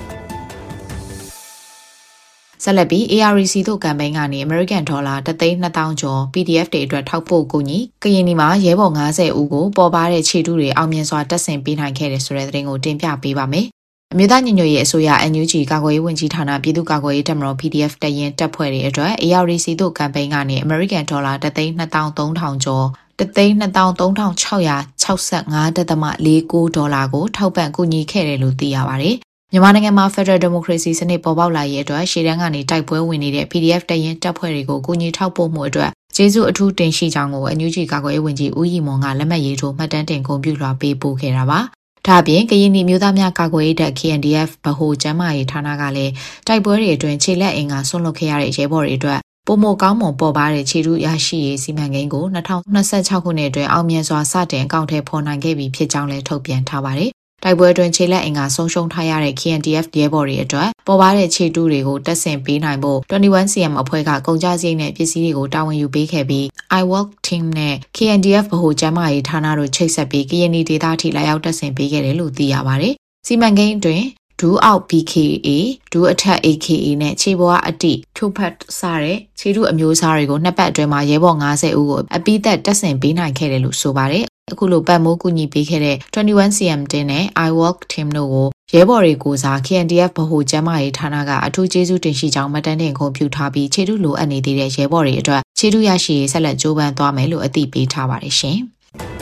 ဆက်လက်ပြီး A R C တို့ကမ်ပိန်းကနေ American Dollar တသိန်းနှစ်သောင်းကျော် P D F တွေအတွက်ထောက်ပို့ကူညီကရင်နီမှာရဲဘော်၅၀ဦးကိုပေါ်ပါတဲ့ခြေတုတွေအောင်မြင်စွာတက်ဆင်ပေးနိုင်ခဲ့တဲ့ဆိုတဲ့သတင်းကိုတင်ပြပေးပါမယ်။အမျိုးသားညီညွတ်ရေးအစိုးရ N U G ကာကွယ်ရေးဝန်ကြီးဌာနပြည်သူ့ကာကွယ်ရေးတပ်မတော် P D F တရင်တပ်ဖွဲ့တွေအတွက် A R C တို့ကမ်ပိန်းကနေ American Dollar တသိန်းနှစ်သောင်းသုံးထောင်ကျော်တသိန်းနှစ်သောင်းသုံးထောင်ခြောက်ရာခြောက်ဆယ့်ငါးဒသမလေးကိုဒေါ်လာကိုထောက်ပံ့ကူညီခဲ့တယ်လို့သိရပါတယ်။မြန်မာနိုင်ငံမှာ Federal Democracy စနစ်ပေါ်ပေါက်လာရေးအတွက်ရှေ့တန်းကနေတိုက်ပွဲဝင်နေတဲ့ P D F တရင်တပ်ဖွဲ့တွေကိုကူညီထောက်ပို့မှုအတွက်ကျေးဇူးအထူးတင်ရှိကြောင်းကို N U G ကာကွယ်ရေးဝန်ကြီးဦးရီမွန်ကလက်မှတ်ရေးထိုးမှတ်တမ်းတင်ဂုဏ်ပြုလွှာပေးပို့ခဲ့တာပါ။ဒါ့အပြင်ကရင်နီမျိုးသားများကာကွယ်ရေးတပ် K N D F ဗဟိုကျန်းမာရေးဌာနကလည်းတိုက်ပွဲတွေအတွင်းခြေလက်အင်ကဆွန့်လွတ်ခဲ့ရတဲ့ရဲဘော်တွေအတွက်ပုံမကောင်းမွန်ပေါ်ပါတဲ့ခြေထုရရှိရေးစီမံကိန်းကို၂၀၂၆ခုနှစ်အတွင်းအောင်မြင်စွာစတင်အကောင့်ထဲပေါ်နိုင်ခဲ့ပြီဖြစ်ကြောင်းလည်းထုတ်ပြန်ထားပါတယ်။တိုက်ပွဲအတွင်းခြေလက်အင်ကဆုံးရှုံးထားရတဲ့ K N D F ရဲဘော်တွေအတွက်ပေါ်ပါတဲ့ခြေတုတွေကိုတက်ဆင်ပေးနိုင်ဖို့၂၁ C M အဖွဲ့ကကုန်ကျစရိတ်နဲ့ပစ္စည်းတွေကိုတာဝန်ယူပေးခဲ့ပြီး I Work Team နဲ့ K N D F ဗဟိုကျန်းမာရေးဌာနတို့ချိတ်ဆက်ပြီးကရင်နီဒေသထိလာရောက်တက်ဆင်ပေးခဲ့တယ်လို့သိရပါတယ်။စီမံကိန်းအတွင်းဒူးအောက် B K A ဒူးအထက် A K A နဲ့ခြေပေါ်အတိထုဖတ်စတဲ့ခြေတုအမျိုးအစားတွေကိုနှစ်ပတ်အတွင်းမှာရဲဘော်၅၀ဦးကိုအပိသက်တက်ဆင်ပေးနိုင်ခဲ့တယ်လို့ဆိုပါတယ်။အခုလိုပတ်မိုးကူညီပေးခဲ့တဲ့၂၁ C M တင်းနဲ့ I Work Team တို့ကိုရဲဘော်တွေကိုစား K N D F ဗဟိုကျန်းမာရေးဌာနကအထူးကျေးဇူးတင်ရှိကြောင်းမှတ်တမ်းတင်ဂုဏ်ပြုထားပြီးခြေတုလိုအပ်နေသေးတဲ့ရဲဘော်တွေအတွက်ခြေထုရရှိရေးဆက်လက်ကြိုးပမ်းသွားမယ်လို့အသိပေးထားပါတယ်ရှင်။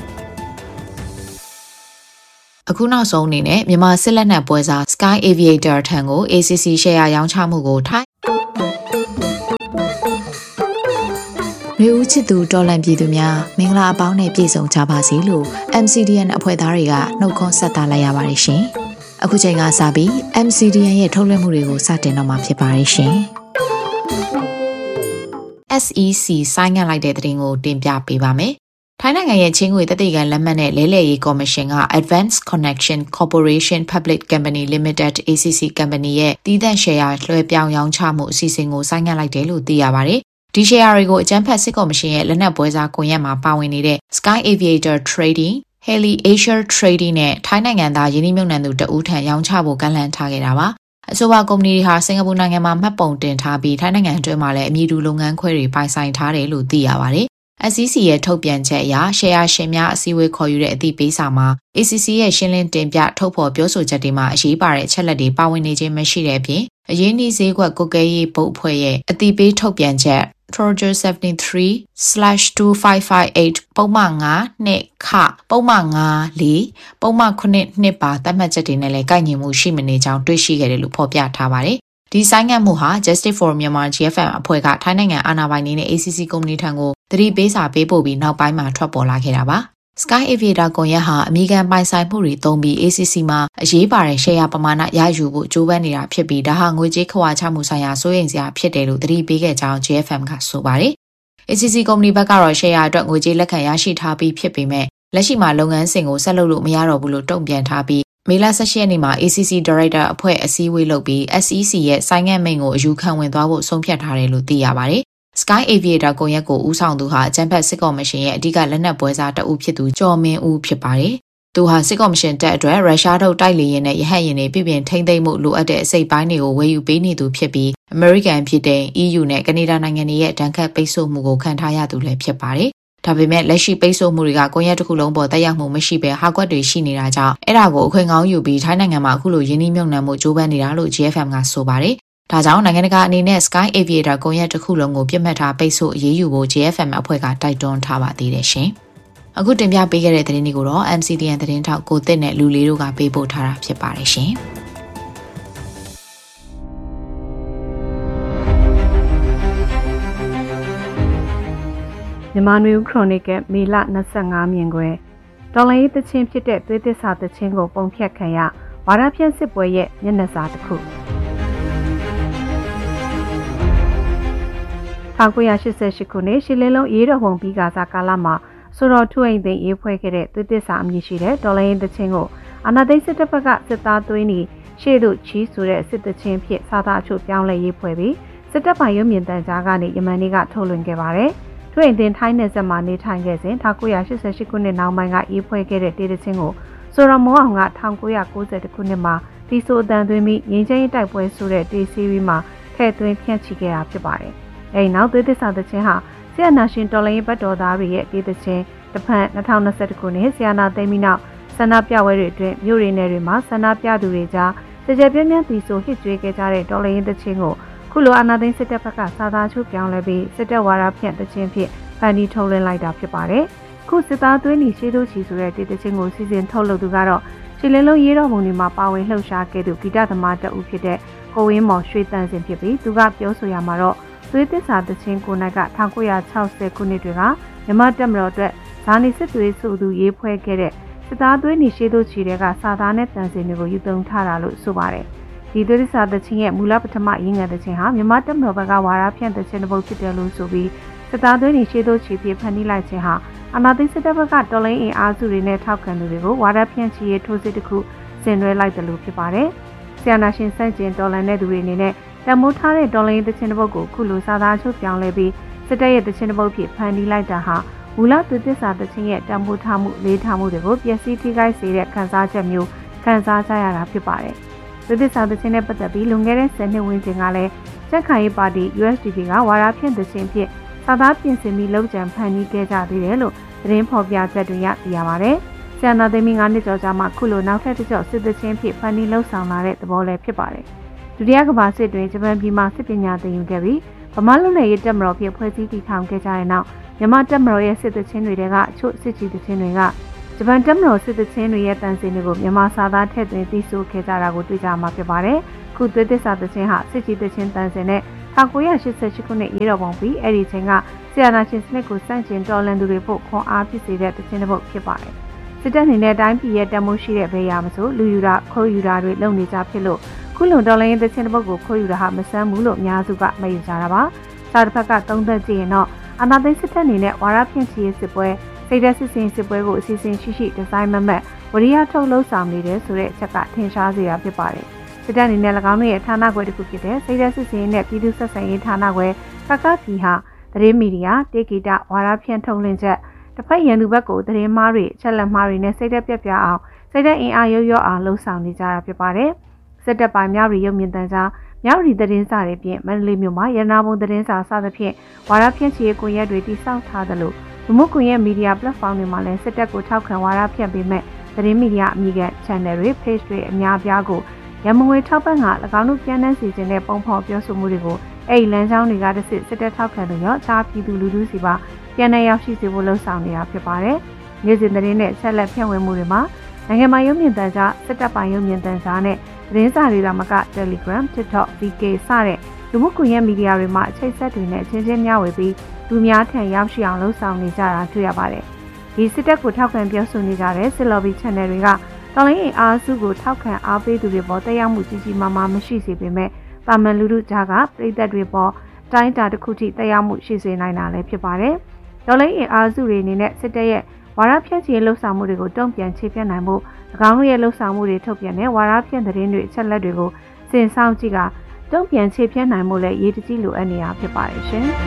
အခုနောက်ဆုံးအနေနဲ့မြန်မာစစ်လက်နက်ပွဲစား Sky Aviator ထံကို A C C ရှယ်ယာရောင်းချမှုကိုထိုင်းလူဦးချစ်သူတော်လန်ပြည်သူများမင်္ဂလာအပေါင်းနဲ့ပြည့်စုံကြပါစေလို့ M C D N အဖွဲ့သားတွေကနှုတ်ခွန်းဆက်သလိုက်ရပါတယ်ရှင်။အခုချိန်ကစပြီး M C D N ရဲ့ထုတ်လွှင့်မှုတွေကိုစတင်တော့မှာဖြစ်ပါတယ်ရှင်။ S E C ဆိုင်းငံ့လိုက်တဲ့သတင်းကိုတင်ပြပေးပါမယ်။ထိုင်းနိုင်ငံရဲ့ချင်းငွေတသိကံလက်မှတ်နဲ့လဲလှယ်ရေးကော်မရှင်က Advanced Connection Corporation Public Company Limited A C C Company ရဲ့တည်တံ့ရှယ်ယာလွှဲပြောင်းရောင်းချမှုအစီအစဉ်ကိုဆိုင်းငံ့လိုက်တယ်လို့သိရပါတယ်။ဒီရှယ်ယာတွေကိုအကြမ်းဖက်စစ်ကော်မရှင်ရဲ့လက်နက်ပွဲစားကွန်ရက်မှာပါဝင်နေတဲ့ Sky Aviator Trading, Haley Asia Trading နဲ့ထိုင်းနိုင်ငံသားယင်းနှိမ့်မြုပ်နှံသူတဦးထံရောင်းချဖို့ကန့်လန့်ထားခဲ့တာပါ။အဆိုပါကုမ္ပဏီတွေဟာစင်ကာပူနိုင်ငံမှာမှတ်ပုံတင်ထားပြီးထိုင်းနိုင်ငံအတွင်းမှာလည်းအမည်တူလုပ်ငန်းခွဲတွေပိုင်ဆိုင်ထားတယ်လို့သိရပါတယ်။ S E C ရဲ့ထုတ်ပြန်ချက်အရရှယ်ယာရှင်များအစည်းအဝေးခေါ်ယူတဲ့အသိပေးစာမှာ A C C ရဲ့ရှင်းလင်းတင်ပြထုတ်ဖော်ပြောဆိုချက်တွေမှာအရေးပါတဲ့အချက်လက်တွေပါဝင်နေခြင်းမရှိတဲ့အပြင်အရင်းနှီးဈေးကွက်ကုတ်ကဲရေးဘုတ်အဖွဲ့ရဲ့အသိပေးထုတ်ပြန်ချက် Trojan seventy-three slash two five five eight ပုံမှန်fiveနှစ်ခပုံမှန်fiveလေးပုံမှန်nineနှစ်ပါသတ်မှတ်ချက်တွေနဲ့လည်းကိုက်ညီမှုရှိမနေကြောင်းတွေ့ရှိခဲ့တယ်လို့ဖော်ပြထားပါတယ်။ဒီဆိုင်းငံ့မှုဟာ Justice for Myanmar G F M အဖွဲ့ကထိုင်းနိုင်ငံအာဏာပိုင်တွေနဲ့ A C C ကုမ္ပဏီထံကိုသတိပေးစာပေးပို့ပြီးနောက်ပိုင်းမှာထွက်ပေါ်လာခဲ့တာပါ။ Sky Aviator ကွန်ရက်ဟာအမေရိကန်ပိုင်ဆိုင်မှုတွေသုံးပြီး A C C မှာအရေးပါတဲ့ရှယ်ယာပမာဏရယူဖို့ကြိုးပမ်းနေတာဖြစ်ပြီးဒါဟာငွေကြေးခွာချမှုဆိုင်ရာစိုးရိမ်စရာဖြစ်တယ်လို့သတိပေးခဲ့ကြောင်း G F M ကဆိုပါတယ်။ A C C ကုမ္ပဏီဘက်ကတော့ရှယ်ယာအတွက်ငွေကြေးလက်ခံရရှိထားပြီးဖြစ်ပေမဲ့လက်ရှိမှာလုပ်ငန်းစဉ်ကိုဆက်လုပ်လို့မရတော့ဘူးလို့တုံ့ပြန်ထားပြီးမေလeighteenရက်နေ့မှာ A C C Director အဖွဲ့အစည်းအဝေးလုပ်ပြီး S E C ရဲ့ဆိုင်းငံ့မိန့်ကိုအယူခံဝင်သွားဖို့ဆုံးဖြတ်ထားတယ်လို့သိရပါတယ်။ Sky Aviator ကွန်ရက်ကိုဦးဆောင်သူဟာအကြမ်းဖက်စစ်ကော်မရှင်ရဲ့အဓိကလက်နက်ပွဲစားတဦးဖြစ်သူကျော်မင်းဦးဖြစ်ပါတယ်။သူဟာစစ်ကော်မရှင်တပ်အတွက်ရုရှားထုတ်တိုက်လေယာဉ်နဲ့ရဟတ်ယာဉ်တွေပြည်ပြင်ထိန်းသိမ်းမှုလိုအပ်တဲ့အစိပ်ပိုင်းတွေကိုဝယ်ယူပေးနေသူဖြစ်ပြီး American ပြည်ထောင်စု E U နဲ့ကနေဒါနိုင်ငံတွေရဲ့ဒဏ်ခတ်ပိတ်ဆို့မှုကိုခံထားရသူလည်းဖြစ်ပါတယ်။ဒါပေမဲ့လက်ရှိပိတ်ဆို့မှုတွေကကွန်ရက်တစ်ခုလုံးပေါ်တက်ရောက်မှုမရှိဘဲဟာကွက်တွေရှိနေတာကြောင့်အဲ့ဒါကိုအခွင့်ကောင်းယူပြီးထိုင်းနိုင်ငံမှာအခုလိုယင်းနှိမ့်မြုပ်နှံမှုကြိုးပမ်းနေတာလို့ G F M ကဆိုပါတယ်။ဒါကြောင့်နိုင်ငံတကာအနေနဲ့ Sky Aviator ကွန်ရက်တစ်ခုလုံးကိုပြစ်မှတ်ထားပိတ်ဆို့အရေးယူဖို့ G F M အဖွဲ့ကတိုက်တွန်းထားပါသေးတယ်ရှင်။အခုတင်ပြပေးခဲ့တဲ့သတင်းတွေကိုတော့ M C D N သတင်းထောက်ကိုသစ်နဲ့လူလေးတို့ကပေးပို့ထားတာဖြစ်ပါတယ်ရှင်။မြန်မာနွေဦးခရိုနီကယ်မေလtwenty-fiveမြင်ကွယ်တော်လိုင်းရေးသချင်းဖြစ်တဲ့သွေးသစ္စာသချင်းကိုပုံဖြတ်ခံရဝါဒဖြန့်စစ်ပွဲရဲ့မျက်နှာစာတစ်ခုnineteen eighty-eightခုနှစ်ရှစ်လင်းလုံးရေးတော်ပုံပြီးကစားကာလမှာဆိုတော်ထုအိမ်သိမ်းရေးဖွဲ့ခဲ့တဲ့သွေးသစ္စာအမည်ရှိတဲ့တော်လိုင်းရေးသချင်းကိုအာဏာသိမ်းစစ်တပ်ဘက်ကစစ်သားသွင်းပြီးရှေ့သို့ချီးဆိုတဲ့စစ်သချင်းဖြစ်စာသားအချို့ပြောင်းလဲရေးဖွဲ့ပြီးစစ်တပ်ပိုင်းရုံးမြင့်တန်းကြားကနေယမန်နေ့ကထုတ်လွှင့်ခဲ့ပါတယ်။ထွေအင်တင်ထိုင်းနယ်စပ်မှာနေထိုင်ခဲ့စဉ်nineteen eighty-eightခုနှစ်နောက်ပိုင်းကရေးဖွဲ့ခဲ့တဲ့တေးသချင်းကိုဆိုတော်မောအောင်ကnineteen ninetyခုနှစ်မှာတီဆိုအတန်သွင်းပြီးငင်းချင်းတိုက်ပွဲဆိုတဲ့တေးစီးရီးမှာထည့်သွင်းဖြန့်ချိခဲ့တာဖြစ်ပါတယ်။အဲဒီနောက်သွေးသစ္စာသချင်းဟာဆီယနာရှင်တော်လိုင်းဘတ်တော်သားတွေရဲ့တေးသချင်းတစ်ဖက်twenty twenty-oneခုနှစ်ဆီယနာသိမ်းပြီးနောက်ဆန္ဒပြပွဲတွေအတွင်းမြို့ရင်းနယ်တွေမှာဆန္ဒပြသူတွေကြားကြကြပြင်းပြင်းတီဆိုဟစ်ကြွေးခဲ့ကြတဲ့တော်လိုင်းသချင်းကိုခုလိုအာဏာသိမ်းစစ်တပ်ဘက်ကစာသားချုပ်ပြောင်းလဲပြီးစစ်တပ်ဝါဒဖြန့်သချင်းဖြစ်ဖန်တီးထုတ်လွှင့်လိုက်တာဖြစ်ပါတယ်။ခုစစ်သားသွင်းနေရှိသူချီဆိုတဲ့တေးသချင်းကိုစီစဉ်ထုတ်လုပ်သူကတော့ရှစ်လင်းလုံးရေးတော်ပုံတွေမှာပါဝင်လှုပ်ရှားခဲ့သူဂီတသမားတဦးဖြစ်တဲ့ကိုဝင်းမော်ရွှေတန်စင်ဖြစ်ပြီးသူကပြောဆိုရမှာတော့သွေးသစ္စာသချင်းကိုနိုင်ကnineteen sixtyခုနှစ်တွေကမြန်မာတပ်မတော်အတွက်ဇာနေစစ်သွေးဆိုသူရေးဖွဲ့ခဲ့တဲ့စစ်သားသွေးနေရှိသူချီတွေကစာသားနဲ့တန်စင်တွေကိုယူသုံးထားတာလို့ဆိုပါတယ်။ဒီသွေးသစ္စာသချင်းရဲ့မူလပထမရင်းငယ်သချင်းဟာမြန်မာတပ်မတော်ဘက်ကဝါဒဖြန့်သချင်းတစ်ပုဒ်ဖြစ်တယ်လို့ဆိုပြီးစစ်သားသွေးနေရှိသူချီဖြစ်ဖန်တီးလိုက်ခြင်းဟာအာဏာသိမ်းစစ်တပ်ဘက်ကတော်လိုင်းအင်အားစုတွေနဲ့ထောက်ခံသူတွေကိုဝါဒဖြန့်ချီရေးထိုးစစ်တစ်ခုဆင်နွှဲလိုက်တယ်လို့ဖြစ်ပါတယ်။ဆီယနာရှင်စန့်ကျင်တော်လှန်တဲ့သူတွေအနေနဲ့တမိုးထားတဲ့တော်လိုင်းသချင်းတစ်ပုဒ်ကိုခုလိုစာသားချုပ်ပြောင်းလဲပြီးစစ်တပ်ရဲ့သချင်းတစ်ပုဒ်ဖြစ်ဖန်တီးလိုက်တာဟာမူလသွေးသစ္စာသချင်းရဲ့တမိုးထားမှုလေးထားမှုတွေကိုပျက်စီးထိခိုက်စေတဲ့ခံစားချက်မျိုးခံစားကြရတာဖြစ်ပါတယ်။သွေးသစ္စာသချင်းနဲ့ပတ်သက်ပြီးလွန်ခဲ့တဲ့tenနှစ်ဝန်းကျင်ကလည်းကြက်ခိုင်ရေးပါတီ U S D P ကဝါဒဖြန့်သချင်းဖြစ်စာသားပြင်ဆင်ပြီးလောက်ကျန်ဖန်တီးခဲ့ကြသေးတယ်လို့သတင်းဖော်ပြချက်တွေရသိရပါတယ်။ဆီယနာသိမ်းပြီး၅နှစ်ကျော်ကြာမှခုလိုနောက်ထပ်တစ်ကျော့စစ်သချင်းဖြစ်ဖန်တီးလှုပ်ဆောင်လာတဲ့သဘောလည်းဖြစ်ပါတယ်။ဒုတိယကမ္ဘာစစ်တွင်ဂျပန်ပြည်မှာစစ်ပညာသင်ယူခဲ့ပြီးဗမာလူနယ်ရေးတက်မတော်ဖြစ်ဖွဲ့စည်းတည်ထောင်ခဲ့ကြတဲ့နောက်မြန်မာတက်မတော်ရဲ့စစ်တချင်းတွေကအချို့စစ်ချီတချင်းတွေကဂျပန်တက်မတော်စစ်တချင်းတွေရဲ့တန်စင်တွေကိုမြန်မာစာသားထည့်သွင်းသိဆိုခဲ့ကြတာကိုတွေ့ကြမှာဖြစ်ပါတယ်။ခုသွေးသစ္စာတချင်းဟာစစ်ချီတချင်းတန်စင်နဲ့၁၉၈၈ခုနှစ်ရေတော်ပုံပြီးအဲ့ဒီချိန်ကဆီယနာရှင်စနစ်ကိုစန့်ကျင်တော်လှန်သူတွေဖို့ခွန်အားဖြစ်စေတဲ့တခြင်းတစ်ပုဒ်ဖြစ်ပါတယ်။စစ်တပ်အနေနဲ့တိုင်းပြည်ရဲ့တမိုးရှိတဲ့ဘေးရမဆိုလူယူတာခိုးယူတာတွေလုပ်နေကြဖြစ်လို့ခုလုံတော်လှန်ရေးတခြင်းတစ်ပုဒ်ကိုခိုးယူတာဟာမဆန်းဘူးလို့အများစုကမယုံကြတာပါ။စာတစ်ဖက်ကသုံးသပ်ကြည့်ရင်တော့အာဏာသိမ်းစစ်တပ်အနေနဲ့ဝါရဖြန့်ချီရေးစစ်ပွဲစိတ်ဓာတ်စစ်စင်စစ်ပွဲကိုအစီအစဉ်ရှိရှိဒီဇိုင်းမမတ်ဝရိယထုတ်လှုပ်ဆောင်နေတယ်ဆိုတဲ့အချက်ကထင်ရှားစေတာဖြစ်ပါတယ်။စစ်တပ်အနေနဲ့၎င်းတို့ရဲ့ဌာနခွဲတစ်ခုဖြစ်တဲ့စိတ်ဓာတ်စစ်စင်နဲ့ပြည်သူ့ဆက်ဆံရေးဌာနခွဲကကပီဟာသတင်းမီဒီယာတေဂီတာဝါရဖြန့်ထုတ်လွှင့်ချက်တစ်ဖက်ရန်သူဘက်ကိုသတင်းမှားတွေချက်လက်မှားတွေနဲ့စိတ်သက်ပြပြအောင်စိတ်သက်အင်အားရုပ်ရော့အောင်လှုံ့ဆော်နေကြတာဖြစ်ပါတယ်။စစ်တပ်ပိုင်းမြောက်ရီရုပ်မြင်သံကြားမြောက်ရီသတင်းစာတွေဖြင့်မန္တလေးမြို့မှာရနာဘုံသတင်းစာစသဖြင့်ဝါရဖြန့်ချီရေးကွန်ရက်တွေတည်ဆောက်ထားသလိုလူမှုကွန်ရက်မီဒီယာ platform တွေမှာလည်းစစ်တပ်ကိုထောက်ခံဝါရဖြန့်ပေးမဲ့သတင်းမီဒီယာအမည်က channel တွေ page တွေအများပြားကိုရမငွေထောက်ပံ့က၎င်းတို့ပြန်နှံ့စီခြင်းတဲ့ပုံဖော်ပြောဆိုမှုတွေကိုအဲ့ဒီလမ်းကြောင်းတွေကတစ်စစ်စစ်တပ်ထောက်ခံလို့ရောအခြားပြည်သူလူထုစီပါပြန်နှံ့ရောက်ရှိစေဖို့လှုံ့ဆော်နေတာဖြစ်ပါတယ်။နေ့စဉ်သတင်းနဲ့ဆက်လက်ဖြန့်ဝေမှုတွေမှာနိုင်ငံမှာရုပ်မြင်သံကြားစစ်တပ်ပိုင်းရုပ်မြင်သံကြားနဲ့သတင်းစာတွေသာမက Telegram, TikTok, V K စတဲ့လူမှုကွန်ရက်မီဒီယာတွေမှာအချိတ်ဆက်တွေနဲ့ချင်းချင်းမျှဝေပြီးလူများထံရောက်ရှိအောင်လှုံ့ဆော်နေကြတာတွေ့ရပါတယ်။ဒီစစ်တပ်ကိုထောက်ခံပြောဆိုနေကြတဲ့စစ်လော်ဘီ channel တွေကတော်လိုင်းအင်အားစုကိုထောက်ခံအားပေးသူတွေပေါ်တက်ရောက်မှုကြီးကြီးမားမားမရှိစေပေမဲ့ပါမန်လူထုကြားကပြည်သက်တွေပေါ်တိုင်းတာတစ်ခုထိတက်ရောက်မှုရှိစေနိုင်တာလည်းဖြစ်ပါတယ်။တော်လိုင်းအင်အားစုတွေအနေနဲ့စစ်တပ်ရဲ့ဝါရဖြန့်ချီလှုပ်ဆောင်မှုတွေကိုတုံ့ပြန်ခြေပြတ်နိုင်ဖို့၎င်းတို့ရဲ့လှုပ်ဆောင်မှုတွေထုတ်ပြန်တဲ့ဝါရဖြန့်သတင်းတွေအချက်လက်တွေကိုစင်ဆောင်ကြည့်ကတုံ့ပြန်ခြေပြတ်နိုင်မှုလည်းရေးတကြီးလိုအပ်နေတာဖြစ်ပါတယ်ရှင်။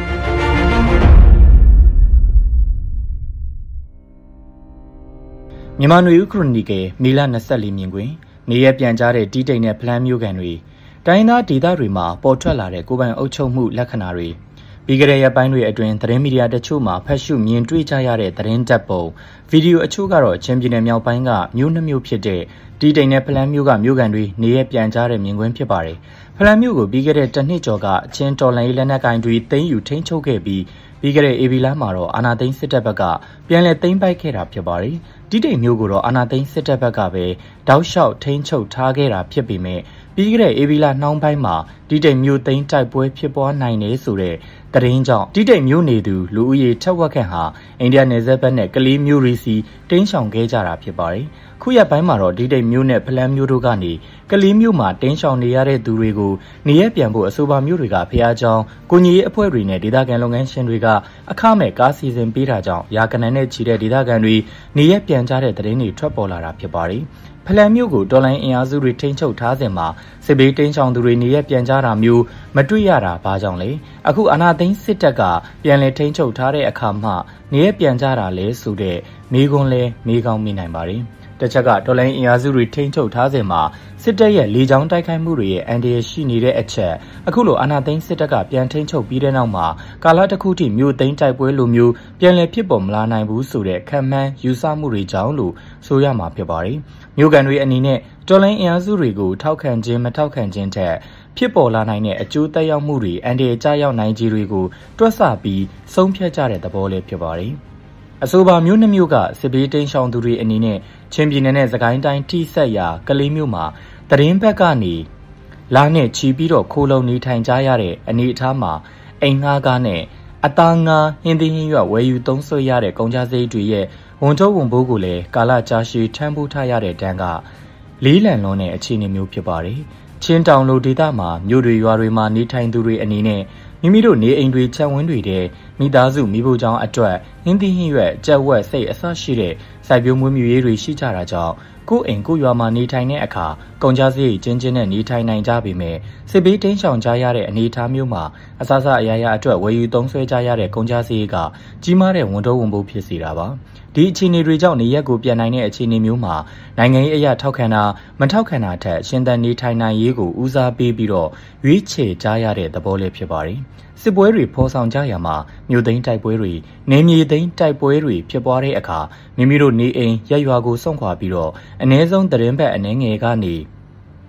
မြန်မာနွေဦးခရိုနီကယ်မေလ၂၄မြင်ကွင်းနေရပြန်ကြားတဲ့တီးတိမ်တဲ့ဖလန်းမျိုးကန်တွေတိုင်းသားဒေသတွေမှာပေါ်ထွက်လာတဲ့ကိုယ်ပိုင်အုပ်ချုပ်မှုလက္ခဏာတွေပြီးကြတဲ့ရက်ပိုင်းတွေအတွင်းသတင်းမီဒီယာတချို့မှာဖတ်ရှုမြင်တွေ့ကြရတဲ့သတင်းတပ်ပုံဗီဒီယိုအချို့ကတော့ချင်းပြည်နယ်မြောက်ပိုင်းကမြို့နှမျိုးဖြစ်တဲ့တီးတိမ်တဲ့ဖလန်းမျိုးကမျိုးကန်တွေနေရပြန်ကြားတဲ့မြင်ကွင်းဖြစ်ပါတယ်ဖလန်းမျိုးကိုပြီးကြတဲ့တစ်နှစ်ကျော်ကချင်းတော်လိုင်းလက်နက်ကိုင်တွေသိမ်းယူထိန်းချုပ်ခဲ့ပြီးပြီးကြတဲ့အေဗီလာမှာတော့အာနာသိန်းစစ်တပ်ဘက်ကပြန်လည်သိမ်းပိုက်ခဲ့တာဖြစ်ပါတယ်တီးတိမ်မျိုးကိုတော့အာနာသိန်းစစ်တပ်ဘက်ကပဲတောက်လျှောက်ထိန်းချုပ်ထားခဲ့တာဖြစ်ပေမဲ့ပြီးကြတဲ့အေဗီလာနှောင်းပိုင်းမှာတီးတိမ်မျိုးသိမ်းတိုက်ပွဲဖြစ်ပွားနိုင်တယ်ဆိုတဲ့တရင်ကြောင့်တီးတိမ်မျိုးနေသူလူဦးရေထက်ဝက်ခန့်ဟာအိန္ဒိယနယ်စပ်ဘက်နဲ့ကလေးမျိုးရီစီတင်းရှောင်ခဲ့ကြတာဖြစ်ပါတယ်ခုရက်ပိုင်းမှာတော့တီးတိမ်မျိုးနဲ့ဖလန်းမျိုးတို့ကနေကလေးမျိုးမှာတင်းရှောင်နေရတဲ့သူတွေကိုနေရပြန်ဖို့အဆိုပါမျိုးတွေကဖျားကြောင်းကိုကြီးရေးအဖွဲ့တွေနဲ့ဒေသခံလုပ်ငန်းရှင်တွေကအခမဲ့ကားစီစဉ်ပေးတာကြောင့်ရာကနန်းနဲ့ချီတဲ့ဒေသခံတွေနေရပြန်ကြတဲ့သတင်းတွေထွက်ပေါ်လာတာဖြစ်ပါတယ်ဖလန်မျိုးကိုတော်လိုင်းအင်အားစုတွေထိန်းချုပ်ထားစဉ်မှာစစ်ဘေးတင်းချောင်သူတွေနေရပြန်ကြတာမျိုးမတွေ့ရတာဘာကြောင့်လဲအခုအာဏာသိမ်းစစ်တပ်ကပြန်လည်ထိန်းချုပ်ထားတဲ့အခါမှနေရပြန်ကြတာလဲဆိုတဲ့မေးခွန်းလဲမေးကောင်းမိနိုင်ပါတယ်တစ်ချက်ကတော်လိုင်းအင်အားစုတွေထိန်းချုပ်ထားစဉ်မှာစစ်တပ်ရဲ့လေကြောင်းတိုက်ခိုက်မှုတွေရဲ့အန်ဒီရရှိနေတဲ့အချက်အခုလိုအာဏာသိမ်းစစ်တပ်ကပြန်ထိန်းချုပ်ပြီးတဲ့နောက်မှာကာလတစ်ခုထိမြို့သိမ်းတိုက်ပွဲလိုမျိုးပြန်လည်ဖြစ်ပေါ်မလာနိုင်ဘူးဆိုတဲ့ခံမှန်းယူဆမှုတွေကြောင့်လို့ဆိုရမှာဖြစ်ပါတယ်မြို့ကန်တွေအနေနဲ့တော်လိုင်းအင်အားစုတွေကိုထောက်ခံခြင်းမထောက်ခံခြင်းထက်ဖြစ်ပေါ်လာနိုင်တဲ့အကျိုးသက်ရောက်မှုတွေအန်ဒီရကြားရောက်နိုင်ခြင်းတွေကိုတွက်ဆပြီးဆုံးဖြတ်ကြတဲ့သဘောလေးဖြစ်ပါတယ်အဆိုပါမျိုးနှမျိုးကစစ်ဘေးတင်းရှောင်သူတွေအနေနဲ့ချင်းပြည်နယ်နဲ့စကိုင်းတိုင်းထိဆက်ရာကလေးမျိုးမှာတရင်ဘက်ကနေလာနဲ့ချီပြီးတော့ခိုးလုံနေထိုင်ကြရတဲ့အနေအထားမှာအိမ်ငှားကားနဲ့အသားငါးဟင်းသီးဟင်းရွက်ဝယ်ယူသုံးစွဲရတဲ့ကုန်ကြစည်တွေရဲ့ဝန်ထုတ်ဝန်ပိုးကိုလည်းကာလကြာရှည်ထမ်းပိုးထားရတဲ့တန်းကလေးလံလွန်တဲ့အခြေအနေမျိုးဖြစ်ပါတယ်ချင်းတောင်လိုဒေသမှာမြို့တွေရွာတွေမှာနေထိုင်သူတွေအနေနဲ့မိမိတို့နေအိမ်တွေချက်ဝန်းတွေတဲ့မိသားစုမိဖို့ကြောင့်အတွက်ဟင်းသီးဟင်းရွက်ကြက်ဝက်စိတ်အစရှိတဲ့စိုက်ပျိုးမွေးမြူရေးတွေရှိကြတာကြောင့်ကိုယ့်အိမ်ကိုယ့်ရွာမှာနေထိုင်တဲ့အခါကုန်ကြစည်ချင်းချင်းနဲ့နေထိုင်နိုင်ကြပေမဲ့စစ်ဘေးတင်းရှောင်ကြရတဲ့အနေအထားမျိုးမှာအစစအရာရာအတွက်ဝယ်ယူသုံးစွဲကြရတဲ့ကုန်ကြစည်ကကြီးမားတဲ့ဝန်ထုတ်ဝန်ပိုးဖြစ်စေတာပါဒီအခြေအနေတွေကြောင့်နေရက်ကိုပြန်နိုင်တဲ့အခြေအနေမျိုးမှာနိုင်ငံရေးအရာထောက်ခံတာမထောက်ခံတာထက်ရှင်းသန်နေထိုင်နိုင်ရေးကိုဦးစားပေးပြီးတော့ရွေးချယ်ကြရတဲ့သဘောလေးဖြစ်ပါတယ်စစ်ပွဲတွေဖော်ဆောင်ကြရမှာမြို့သိမ်းတိုက်ပွဲတွေနေမြေသိမ်းတိုက်ပွဲတွေဖြစ်ပွားတဲ့အခါမိမိတို့နေအိမ်ရက်ရွာကိုစွန့်ခွာပြီးတော့အ ਨੇ ဆုံးသတင်းဘက်အနှဲငယ်ကနေ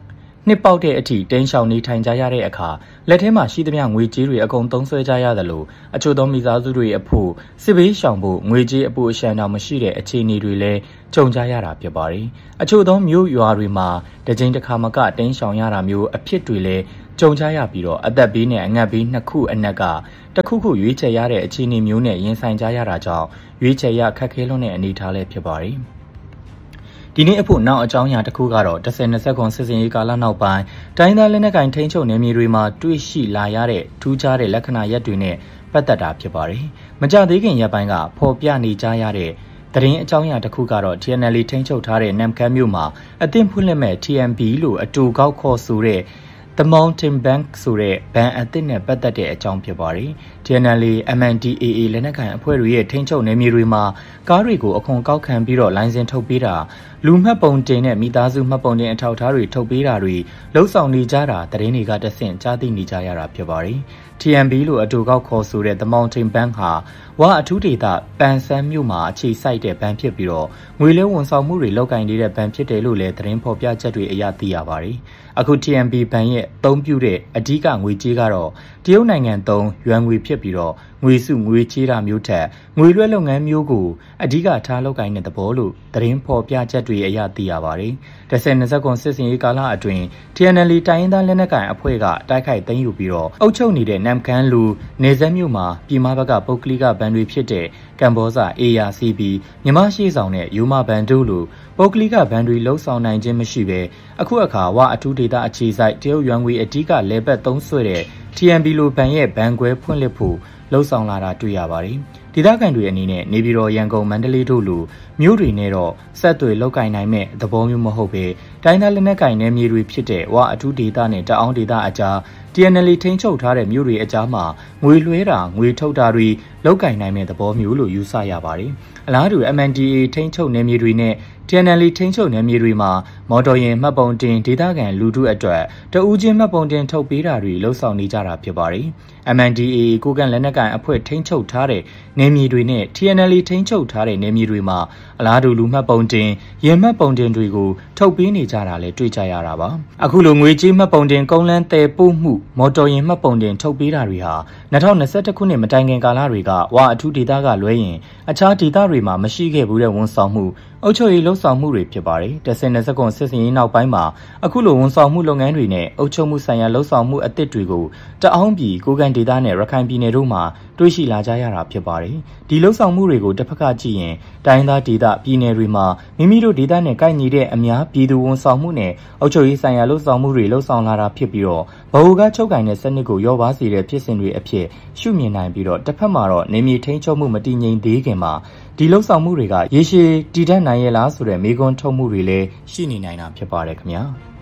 နှစ်ပေါက်တဲ့အထိတင်းရှောင်နေထိုင်ကြရတဲ့အခါလက်ထဲမှာရှိသမျှငွေကြေးတွေအကုန်သုံးစွဲကြရတယ်လို့အချို့သောမိသားစုတွေအဖို့စစ်ဘေးရှောင်ဖို့ငွေကြေးအပိုအရှံတောင်မရှိတဲ့အခြေအနေတွေလည်းကြုံကြရတာဖြစ်ပါတယ်။အချို့သောမြို့ရွာတွေမှာတကြိမ်တစ်ခါမကတင်းရှောင်ရတာမျိုးအဖြစ်တွေလည်းကြုံကြရပြီးတော့အသက်ဘေးနဲ့အငတ်ဘေးနှစ်ခုအနက်ကတစ်ခုခုရွေးချယ်ရတဲ့အခြေအနေမျိုးနဲ့ရင်ဆိုင်ကြရတာကြောင့်ရွေးချယ်ရခက်ခဲလွန်းတဲ့အနေအထားလည်းဖြစ်ပါတယ်။ဒီနေ့အဖို့နောက်အကြောင်းအရာတစ်ခုကတော့တစ်ဆယ်နှစ်ဆက်ခွန်စစ်စင်ရေးကာလနောက်ပိုင်းတိုင်းသားလက်နက်ကိုင်ထိန်းချုပ်နယ်မြေတွေမှာတွေ့ရှိလာရတဲ့ထူးခြားတဲ့လက္ခဏာရပ်တွေနဲ့ပတ်သက်တာဖြစ်ပါတယ်။မကြသေးခင်ရက်ပိုင်းကဖော်ပြနေကြရတဲ့သတင်းအကြောင်းအရာတစ်ခုကတော့ T N L A ထိန်းချုပ်ထားတဲ့နမ်ခမ်းမြို့မှာအသင်းဖွင့်လှစ်မဲ့ T M B လို့အတူကောက်ခေါ်ဆိုတဲ့ The Mountain Bank ဆိုတဲ့ဘဏ်အသစ်နဲ့ပတ်သက်တဲ့အကြောင်းဖြစ်ပါတယ်။ T N L A, M N D A A လက်နက်ကိုင်အဖွဲ့တွေရဲ့ထိန်းချုပ်နယ်မြေတွေမှာကားတွေကိုအခွန်ကောက်ခံပြီးတော့လိုင်စင်ထုတ်ပေးတာလူမှတ်ပုံတင်နဲ့မိသားစုမှတ်ပုံတင်အထောက်အထားတွေထုတ်ပေးတာတွေလှုပ်ဆောင်နေကြတာသတင်းတွေကတဆင့်ကြားသိနေကြရတာဖြစ်ပါတယ်။ T M B လို့အတူကောက်ခေါ်ဆိုတဲ့ The Mountain Bank ဟာဝါအထူးဒေသပန်ဆန်းမြို့မှာအခြေစိုက်တဲ့ဘဏ်ဖြစ်ပြီးတော့ငွေလဲဝန်ဆောင်မှုတွေလုပ်ကိုင်နေတဲ့ဘဏ်ဖြစ်တယ်လို့လည်းသတင်းဖော်ပြချက်တွေအရသိရပါတယ်။အခု T M B ဘဏ်ရဲ့အသုံးပြုတဲ့အဓိကငွေကြေးကတော့တရုတ်နိုင်ငံသုံးယွမ်ငွေဖြစ်ပြီးတော့ငွေစုငွေချေးတာမျိုးထက်ငွေလွှဲလုပ်ငန်းမျိုးကိုအဓိကထားလုပ်ကိုင်တဲ့သဘောလို့သတင်းဖော်ပြချက်တွေအရသိရပါတယ်။တစ်ဆယ်နှစ်ဆက်ကွန်စစ်စင်ရေးကာလအတွင်း T N L A တိုင်းရင်းသားလက်နက်ကိုင်အဖွဲ့ကတိုက်ခိုက်သိမ်းယူပြီးတော့အုပ်ချုပ်နေတဲ့နမ်ခမ်းလူနေဆက်မြို့မှာပြည်မဘက်ကပုဂ္ဂလိကဘဏ်တွေဖြစ်တဲ့ကမ်ဘောဇာ A R C B မြန်မာရှိဆောင်နဲ့ယူမဘဏ်တို့လိုပုဂ္ဂလိကဘဏ်တွေလှုပ်ဆောင်နိုင်ခြင်းမရှိဘဲအခုအခါဝအထူးဒေသအခြေစိုက်တရုတ်ယွမ်ငွေအဓိကလဲပတ်သုံးဆွဲတဲ့ T M B လိုဘဏ်ရဲ့ဘဏ်ခွဲဖွင့်လှစ်ဖို့လှုပ်ဆောင်လာတာတွေ့ရပါတယ်။ဒေသခံတွေအနေနဲ့နေပြည်တော်ရန်ကုန်မန္တလေးတို့လိုမြို့တွေနဲ့တော့ဆက်သွယ်လောက်ကင်နိုင်မဲ့သဘောမျိုးမဟုတ်ပဲတိုင်းသားလက်နက်ကင်နယ်မြေတွေဖြစ်တဲ့ဝအထူးဒေသနဲ့တအောင်းဒေသအကြား T N L A ထိန်းချုပ်ထားတဲ့မြို့တွေအကြားမှာငွေလွှဲတာငွေထုတ်တာတွေလောက်ကင်နိုင်မဲ့သဘောမျိုးလို့ယူဆရပါတယ်။အလားတူ M N D A ထိန်းချုပ်နယ်မြေတွေနဲ့ T N L A ထိန်းချုပ်နယ်မြေတွေမှာမော်တော်ယာဉ်မှတ်ပုံတင်ဒေသခံလူထုအတွက်တဦးချင်းမှတ်ပုံတင်ထုတ်ပေးတာတွေလှုပ်ဆောင်နေကြတာဖြစ်ပါတယ်။ M N D A ကိုကန်လက်နက်ကိုင်အဖွဲ့ထိန်းချုပ်ထားတဲ့နယ်မြေတွေနဲ့ T N L A ထိန်းချုပ်ထားတဲ့နယ်မြေတွေမှာအလားတူလူမှတ်ပုံတင်ယာဉ်မှတ်ပုံတင်တွေကိုထုတ်ပေးနေကြတာလည်းတွေ့ကြရတာပါ။အခုလိုငွေကြေးမှတ်ပုံတင်ကုန်းလန်းတဲပို့မှုမော်တော်ယာဉ်မှတ်ပုံတင်ထုတ်ပေးတာတွေဟာ၂၀၂၁ခုနှစ်မတိုင်ခင်ကာလတွေကဝအထူးဒေသကလွဲရင်အခြားဒေသတွေမှာမရှိခဲ့ဘူးတဲ့ဝန်ဆောင်မှုအုပ်ချုပ်ရေးလှုပ်ဆောင်မှုတွေဖြစ်ပါတယ်။တစ်ဆယ်နှစ်ကွန်စစ်စင်ရေးနောက်ပိုင်းမှာအခုလိုဝန်ဆောင်မှုလုပ်ငန်းတွေနဲ့အုပ်ချုပ်မှုဆိုင်ရာလှုပ်ဆောင်မှုအသစ်တွေကိုတအောင်းပြည်ကိုကန်ဒေသနဲ့ရခိုင်ပြည်နယ်တို့မှာတွေ့ရှိလာကြရတာဖြစ်ပါတယ်။ဒီလှုပ်ဆောင်မှုတွေကိုတစ်ဖက်ကကြည့်ရင်တိုင်းသားဒေသပြည်နယ်တွေမှာမိမိတို့ဒေသနဲ့ကိုက်ညီတဲ့အများပြည်သူဝန်ဆောင်မှုနဲ့အုပ်ချုပ်ရေးဆိုင်ရာလှုပ်ဆောင်မှုတွေလှုပ်ဆောင်လာတာဖြစ်ပြီးတော့ဗဟိုကချုပ်ကင်တဲ့စနစ်ကိုရောပါစေတဲ့ဖြစ်စဉ်တွေအဖြစ်ရှုမြင်နိုင်ပြီးတော့တစ်ဖက်မှာတော့နေမြေထိန်းချုပ်မှုမတည်ငြိမ်သေးခင်မှာဒီလှုပ်ဆောင်မှုတွေကရေရှည်တည်တံ့နိုင်ရဲ့လားဆိုတဲ့မေးခွန်းထုတ်မှုတွေလည်းရှိနေနိုင်တာဖြစ်ပါတယ်ခင်ဗျာ။